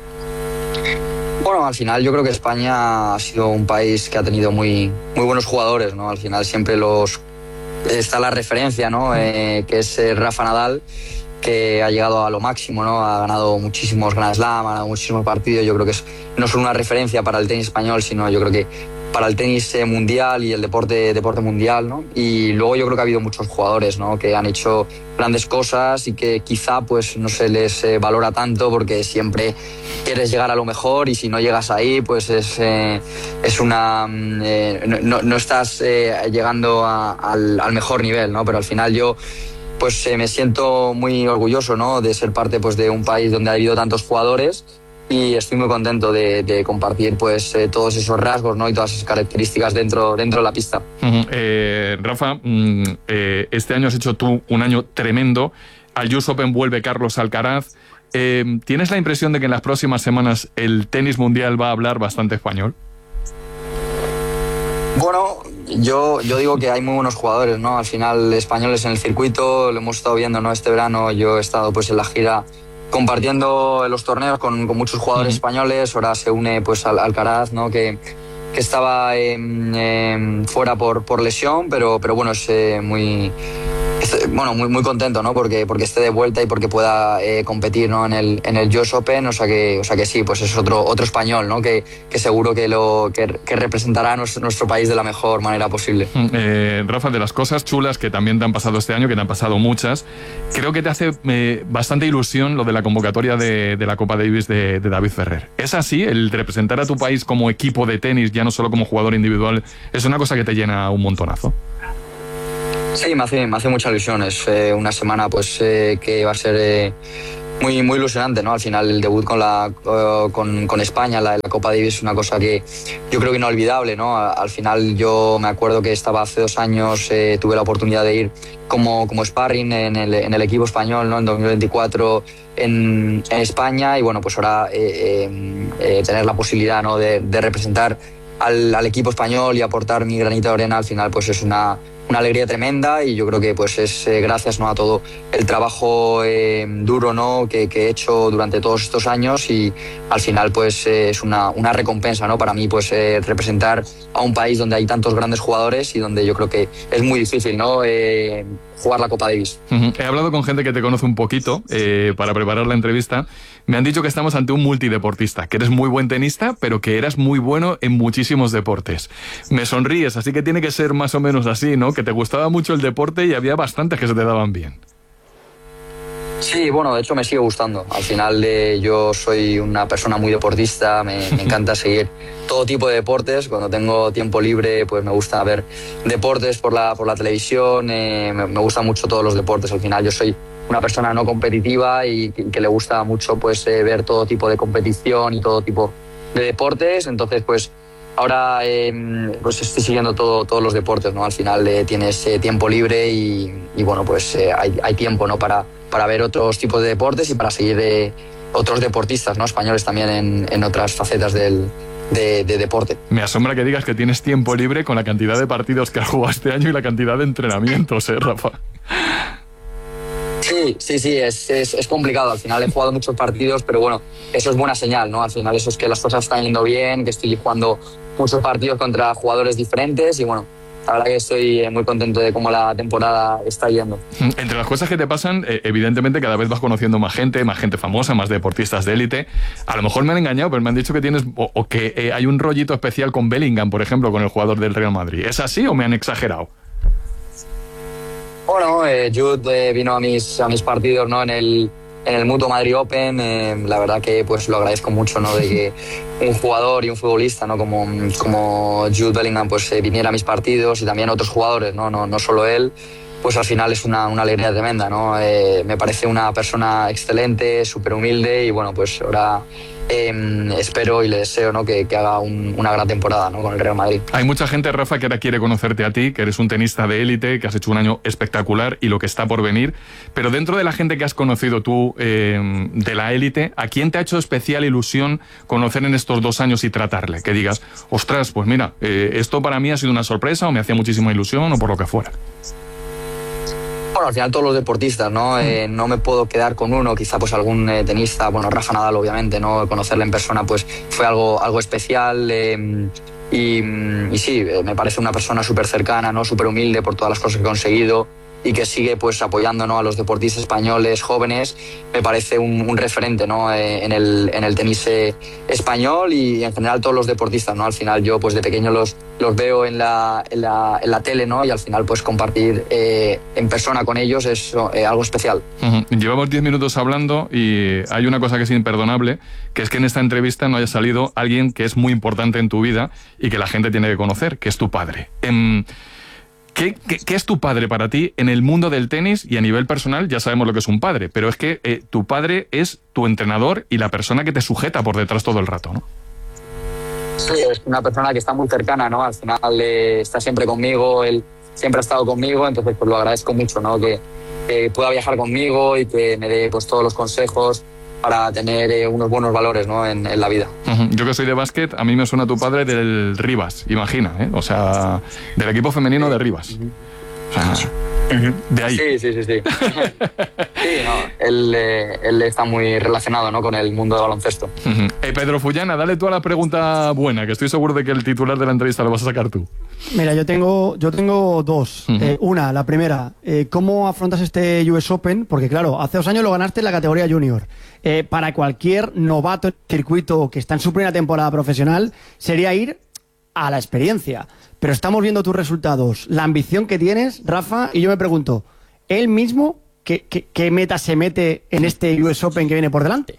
Bueno, al final yo creo que España ha sido un país que ha tenido muy, muy buenos jugadores, ¿no? Al final siempre los... está la referencia, ¿no?, eh, que es eh, Rafa Nadal, que ha llegado a lo máximo, ¿no?, ha ganado muchísimos Grand Slam, ha ganado muchísimos partidos. Yo creo que es no solo una referencia para el tenis español, sino yo creo que para el tenis eh, mundial y el deporte, deporte mundial, ¿no? Y luego yo creo que ha habido muchos jugadores, ¿no?, que han hecho grandes cosas y que quizá pues no se les eh, valora tanto porque siempre quieres llegar a lo mejor y si no llegas ahí pues es, eh, es una... Eh, no, no estás eh, llegando a, al, al mejor nivel, ¿no? Pero al final yo pues eh, me siento muy orgulloso, ¿no?, de ser parte pues de un país donde ha habido tantos jugadores y estoy muy contento de, de compartir pues eh, todos esos rasgos, ¿no?, y todas esas características dentro, dentro de la pista. Uh-huh. eh, Rafa, mm, eh, este año has hecho tú un año tremendo. Al U S Open vuelve Carlos Alcaraz. Eh, ¿Tienes la impresión de que en las próximas semanas el tenis mundial va a hablar bastante español? Bueno, yo, yo digo que hay muy buenos jugadores, ¿no? Al final, españoles en el circuito, lo hemos estado viendo, ¿no? Este verano yo he estado pues en la gira compartiendo los torneos con, con muchos jugadores mm. españoles. Ahora se une pues al Alcaraz, ¿no? Que, que estaba eh, eh, fuera por, por lesión, pero, pero bueno, es eh, muy... Bueno, muy, muy contento, ¿no? Porque, porque esté de vuelta y porque pueda eh, competir, ¿no? en el, en el U S Open, o sea que, o sea que sí, pues es otro, otro español, ¿no? Que, que seguro que, lo, que, que representará a nuestro, nuestro país de la mejor manera posible. Eh, Rafa, de las cosas chulas que también te han pasado este año, que te han pasado muchas, creo que te hace eh, bastante ilusión lo de la convocatoria de, de la Copa Davis de, de David Ferrer. ¿Es así? El representar a tu país como equipo de tenis, ya no solo como jugador individual, es una cosa que te llena un montonazo. Sí, me hace, me hace mucha ilusión. Es eh, una semana pues eh, que va a ser eh, muy, muy ilusionante, ¿no? Al final el debut con, la, uh, con, con España, la, la Copa Davis, es una cosa que yo creo que inolvidable, ¿no? Al final yo me acuerdo que estaba hace dos años, eh, tuve la oportunidad de ir como, como sparring en el, en el equipo español, ¿no? En dos mil veinticuatro en, en España, y bueno, pues ahora eh, eh, eh, tener la posibilidad, ¿no? de, de representar al, al equipo español y aportar mi granito de arena, al final pues es una... una alegría tremenda, y yo creo que pues es eh, gracias, ¿no? a todo el trabajo eh, duro, ¿no? que, que he hecho durante todos estos años, y al final pues eh, es una, una recompensa, ¿no? para mí pues eh, representar a un país donde hay tantos grandes jugadores y donde yo creo que es muy difícil, ¿no? eh, jugar la Copa Davis. Uh-huh. He hablado con gente que te conoce un poquito eh, para preparar la entrevista. Me han dicho que estamos ante un multideportista, que eres muy buen tenista, pero que eras muy bueno en muchísimos deportes. Me sonríes, así que tiene que ser más o menos así, ¿no? Que te gustaba mucho el deporte y había bastantes que se te daban bien. Sí, bueno, de hecho me sigue gustando. Al final eh, yo soy una persona muy deportista, me, me encanta seguir todo tipo de deportes. Cuando tengo tiempo libre, pues me gusta ver deportes por la, por la televisión, eh, me, me gustan mucho todos los deportes. Al final yo soy una persona no competitiva y que, que le gusta mucho pues eh, ver todo tipo de competición y todo tipo de deportes. Entonces, pues ahora eh, pues estoy siguiendo todo, todos los deportes, ¿no? Al final eh, tienes eh, tiempo libre y, y bueno, pues eh, hay, hay tiempo, ¿no? para, para ver otros tipos de deportes y para seguir eh, otros deportistas, ¿no? Españoles también en, en otras facetas del, de, de deporte. Me asombra que digas que tienes tiempo libre con la cantidad de partidos que has jugado este año y la cantidad de entrenamientos, ¿eh, Rafa? Sí, sí, sí, es, es, es complicado. Al final he jugado muchos partidos, pero bueno, eso es buena señal, ¿no? Al final eso es que las cosas están yendo bien, que estoy jugando muchos partidos contra jugadores diferentes y bueno, la verdad que estoy muy contento de cómo la temporada está yendo. Entre las cosas que te pasan, evidentemente cada vez vas conociendo más gente, más gente famosa, más deportistas de élite. A lo mejor me han engañado, pero me han dicho que tienes o, o que eh, hay un rollito especial con Bellingham, por ejemplo, con el jugador del Real Madrid. ¿Es así o me han exagerado? Bueno, eh, Jude eh, vino a mis, a mis partidos, ¿no? en el en el Mutuo Madrid Open. Eh, la verdad que pues lo agradezco mucho, ¿no? De que un jugador y un futbolista, ¿no? como, como Jude Bellingham pues eh, viniera a mis partidos, y también otros jugadores, no, no, no solo él. Pues al final es una, una alegría tremenda, ¿no? Eh, me parece una persona excelente, súper humilde, y bueno, pues ahora eh, espero y le deseo, ¿no? que, que haga un, una gran temporada, ¿no? con el Real Madrid. Hay mucha gente, Rafa, que ahora quiere conocerte a ti, que eres un tenista de élite, que has hecho un año espectacular y lo que está por venir, pero dentro de la gente que has conocido tú eh, de la élite, ¿a quién te ha hecho especial ilusión conocer en estos dos años y tratarle? Que digas, ostras, pues mira, eh, esto para mí ha sido una sorpresa, o me hacía muchísima ilusión, o por lo que fuera. Bueno, al final todos los deportistas, ¿no? Eh, no me puedo quedar con uno, quizá pues algún eh, tenista, bueno, Rafa Nadal obviamente, ¿no? Conocerle en persona pues fue algo, algo especial, eh, y, y sí, eh, me parece una persona súper cercana, ¿no? Súper humilde por todas las cosas que ha conseguido y que sigue pues apoyando, ¿no? a los deportistas españoles jóvenes. Me parece un, un referente, ¿no? eh, en, el, en el tenis eh, español y en general todos los deportistas, ¿no? Al final yo pues de pequeño los, los veo en la, en, la, en la tele, ¿no? Y al final pues compartir eh, en persona con ellos es eh, algo especial. Uh-huh. Llevamos diez minutos hablando y hay una cosa que es imperdonable, que es que en esta entrevista no haya salido alguien que es muy importante en tu vida y que la gente tiene que conocer, que es tu padre. Eh, ¿Qué, qué, ¿Qué es tu padre para ti en el mundo del tenis? Y a nivel personal ya sabemos lo que es un padre, pero es que eh, tu padre es tu entrenador y la persona que te sujeta por detrás todo el rato, ¿no? Sí, es una persona que está muy cercana, ¿no? Al final eh, está siempre conmigo, él siempre ha estado conmigo, entonces pues lo agradezco mucho, ¿no? Que, que pueda viajar conmigo y que me dé pues todos los consejos para tener eh, unos buenos valores, ¿no? en, en la vida. Uh-huh. Yo que soy de básquet, a mí me suena tu padre del Rivas, imagina, ¿eh? O sea, del equipo femenino de Rivas. O sea, de ahí. Sí, sí, sí, sí. Sí, no, él, eh, él está muy relacionado, ¿no? con el mundo del baloncesto. Uh-huh. Eh, Pedro Fullana, dale tú a la pregunta buena, que estoy seguro de que el titular de la entrevista lo vas a sacar tú. Mira, yo tengo, yo tengo dos. Uh-huh. Eh, una, la primera, eh, ¿cómo afrontas este U S Open? Porque claro, hace dos años lo ganaste en la categoría junior. Eh, para cualquier novato en el circuito que está en su primera temporada profesional, sería ir a la experiencia. Pero estamos viendo tus resultados, la ambición que tienes, Rafa, y yo me pregunto, ¿él mismo qué, qué, qué meta se mete en este U S Open que viene por delante?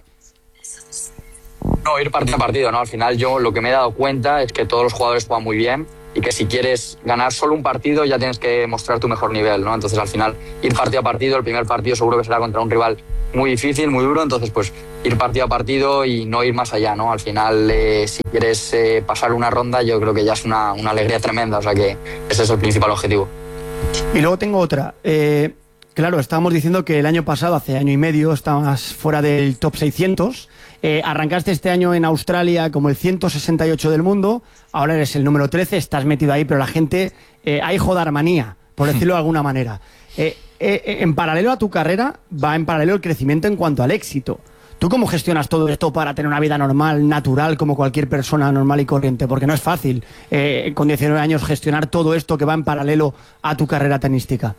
No, ir partido a partido, ¿no? Al final yo lo que me he dado cuenta es que todos los jugadores juegan muy bien y que si quieres ganar solo un partido ya tienes que mostrar tu mejor nivel, ¿no? Entonces al final ir partido a partido, el primer partido seguro que será contra un rival muy difícil, muy duro, entonces pues ir partido a partido y no ir más allá, ¿no? Al final eh, si quieres eh, pasar una ronda yo creo que ya es una, una alegría tremenda, o sea que ese es el principal objetivo. Y luego tengo otra, eh, claro, estábamos diciendo que el año pasado, hace año y medio, estabas fuera del top seiscientos. Eh, arrancaste este año en Australia como el ciento sesenta y ocho del mundo, ahora eres el número trece, estás metido ahí, pero la gente, eh, hay jodarmanía, por decirlo de alguna manera. Eh, eh, en paralelo a tu carrera, va en paralelo el crecimiento en cuanto al éxito. ¿Tú cómo gestionas todo esto para tener una vida normal, natural, como cualquier persona normal y corriente? Porque no es fácil, eh, con diecinueve años, gestionar todo esto que va en paralelo a tu carrera tenística.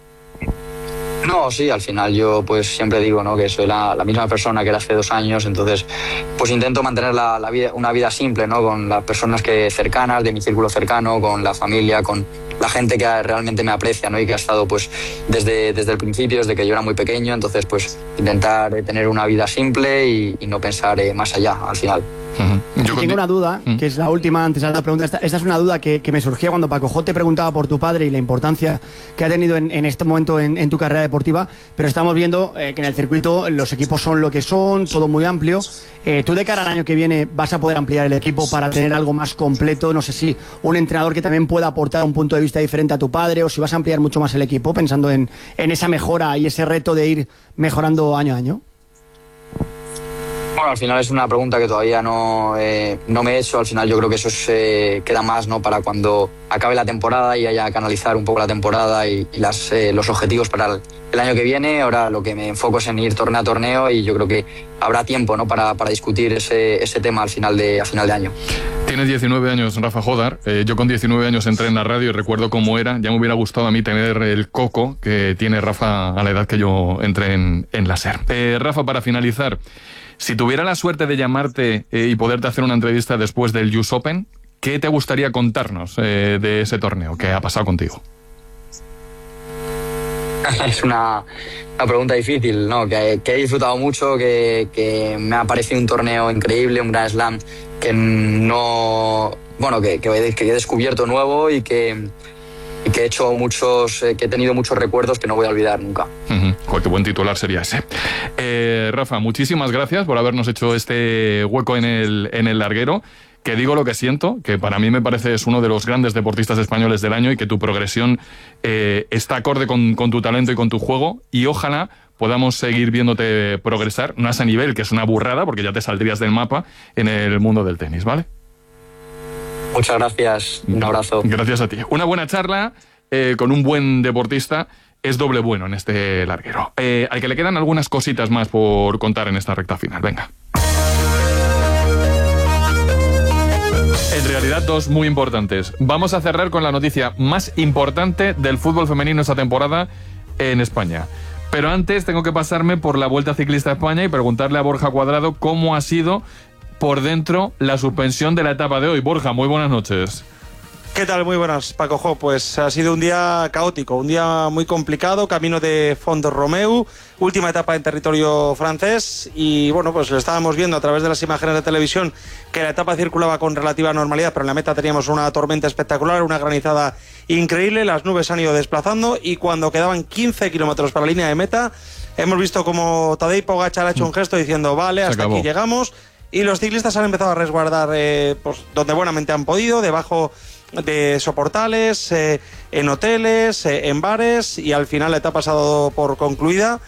No, sí, al final yo pues siempre digo, ¿no? que soy la, la misma persona que era hace dos años, entonces pues intento mantener la, la vida, una vida simple, ¿no? Con las personas que cercanas, de mi círculo cercano, con la familia, con la gente que realmente me aprecia, ¿no? Y que ha estado pues desde, desde el principio, desde que yo era muy pequeño, entonces pues intentar tener una vida simple y, y no pensar eh, más allá al final. Uh-huh. Yo tengo una duda, uh-huh. que es la última antes de la pregunta. Esta, esta es una duda que, que me surgía cuando Paco J te preguntaba por tu padre y la importancia que ha tenido en, en este momento en, en tu carrera deportiva, pero estamos viendo eh, que en el circuito los equipos son lo que son, todo muy amplio. Eh, ¿Tú de cara al año que viene vas a poder ampliar el equipo para tener algo más completo? No sé si un entrenador que también pueda aportar un punto de vista diferente a tu padre, o si vas a ampliar mucho más el equipo pensando en, en esa mejora y ese reto de ir mejorando año a año. Bueno, al final es una pregunta que todavía no, eh, no me he hecho. Al final yo creo que eso se queda más, ¿no? para cuando acabe la temporada y haya que analizar un poco la temporada y, y las, eh, los objetivos para el, el año que viene. Ahora lo que me enfoco es en ir torneo a torneo y yo creo que habrá tiempo, ¿no? para, para discutir ese, ese tema al final de, a final de año. Tienes diecinueve años, Rafa Jodar. Eh, yo con diecinueve años entré en la radio y recuerdo cómo era. Ya me hubiera gustado a mí tener el coco que tiene Rafa a la edad que yo entré en, en la SER. Eh, Rafa, para finalizar, si tuviera la suerte de llamarte eh, y poderte hacer una entrevista después del U S Open, ¿qué te gustaría contarnos eh, de ese torneo que ha pasado contigo? Es una, una pregunta difícil, ¿no? Que, que he disfrutado mucho, que, que me ha parecido un torneo increíble, un gran slam que no, bueno, que, que, que he descubierto nuevo y que, y que he hecho muchos, eh, que he tenido muchos recuerdos que no voy a olvidar nunca. Uh-huh. Joder, qué buen titular sería ese. Eh, Rafa, muchísimas gracias por habernos hecho este hueco en el, en el larguero. Que digo lo que siento, que para mí me parece es uno de los grandes deportistas españoles del año y que tu progresión eh, está acorde con, con tu talento y con tu juego, y ojalá podamos seguir viéndote progresar, no a ese nivel, que es una burrada, porque ya te saldrías del mapa en el mundo del tenis, ¿vale? Muchas gracias, un abrazo. Gracias a ti. Una buena charla eh, con un buen deportista es doble bueno en este larguero. Eh, al que le quedan algunas cositas más por contar en esta recta final, venga. En realidad, dos muy importantes. Vamos a cerrar con la noticia más importante del fútbol femenino esta temporada en España. Pero antes tengo que pasarme por la Vuelta Ciclista a España y preguntarle a Borja Cuadrado cómo ha sido por dentro la suspensión de la etapa de hoy. Borja, muy buenas noches. ¿Qué tal? Muy buenas, Paco Jo. Pues ha sido un día caótico, un día muy complicado, camino de Font-Romeu, última etapa en territorio francés, y bueno, pues lo estábamos viendo a través de las imágenes de televisión que la etapa circulaba con relativa normalidad, pero en la meta teníamos una tormenta espectacular, una granizada increíble, las nubes han ido desplazando y cuando quedaban quince kilómetros para la línea de meta, hemos visto como Tadej Pogačar ha hecho un gesto diciendo vale, hasta aquí llegamos, y los ciclistas han empezado a resguardar eh, pues, donde buenamente han podido, debajo de soportales, eh, en hoteles, eh, en bares, y al final la etapa ha pasado por concluida.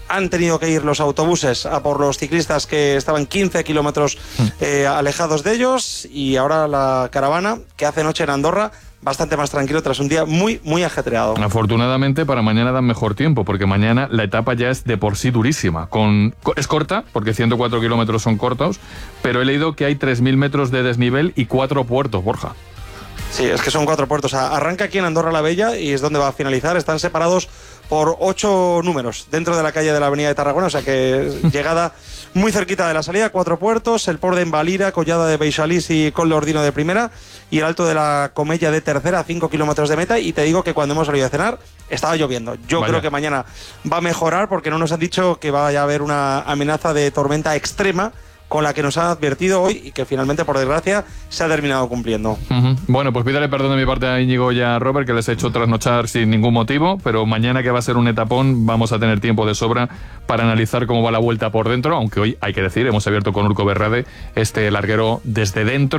han tenido que ir los autobuses a por los ciclistas que estaban quince kilómetros eh, alejados de ellos, y ahora la caravana que hace noche en Andorra bastante más tranquilo tras un día muy, muy ajetreado. Afortunadamente para mañana dan mejor tiempo, porque mañana la etapa ya es de por sí durísima. Con, es corta, porque ciento cuatro kilómetros son cortos, pero he leído que hay tres mil metros de desnivel y cuatro puertos, Borja. Sí, es que son cuatro puertos. Arranca aquí en Andorra la Bella y es donde va a finalizar. Están separados por ocho números dentro de la calle de la Avenida de Tarragona, o sea que llegada muy cerquita de la salida, cuatro puertos, el Port de Envalira, Collada de Beixalís y Col de Ordino de primera, y el Alto de la Comella de tercera, a cinco kilómetros de meta. Y te digo que cuando hemos salido a cenar estaba lloviendo. Yo Vaya. creo que mañana va a mejorar, porque no nos han dicho que vaya a haber una amenaza de tormenta extrema con la que nos han advertido hoy y que finalmente, por desgracia, se ha terminado cumpliendo. Uh-huh. Bueno, pues pídale perdón de mi parte a Íñigo y a Robert, que les he hecho trasnochar sin ningún motivo, pero mañana, que va a ser un etapón, vamos a tener tiempo de sobra para analizar cómo va la vuelta por dentro, aunque hoy, hay que decir, hemos abierto con Urco Berrade este larguero desde dentro.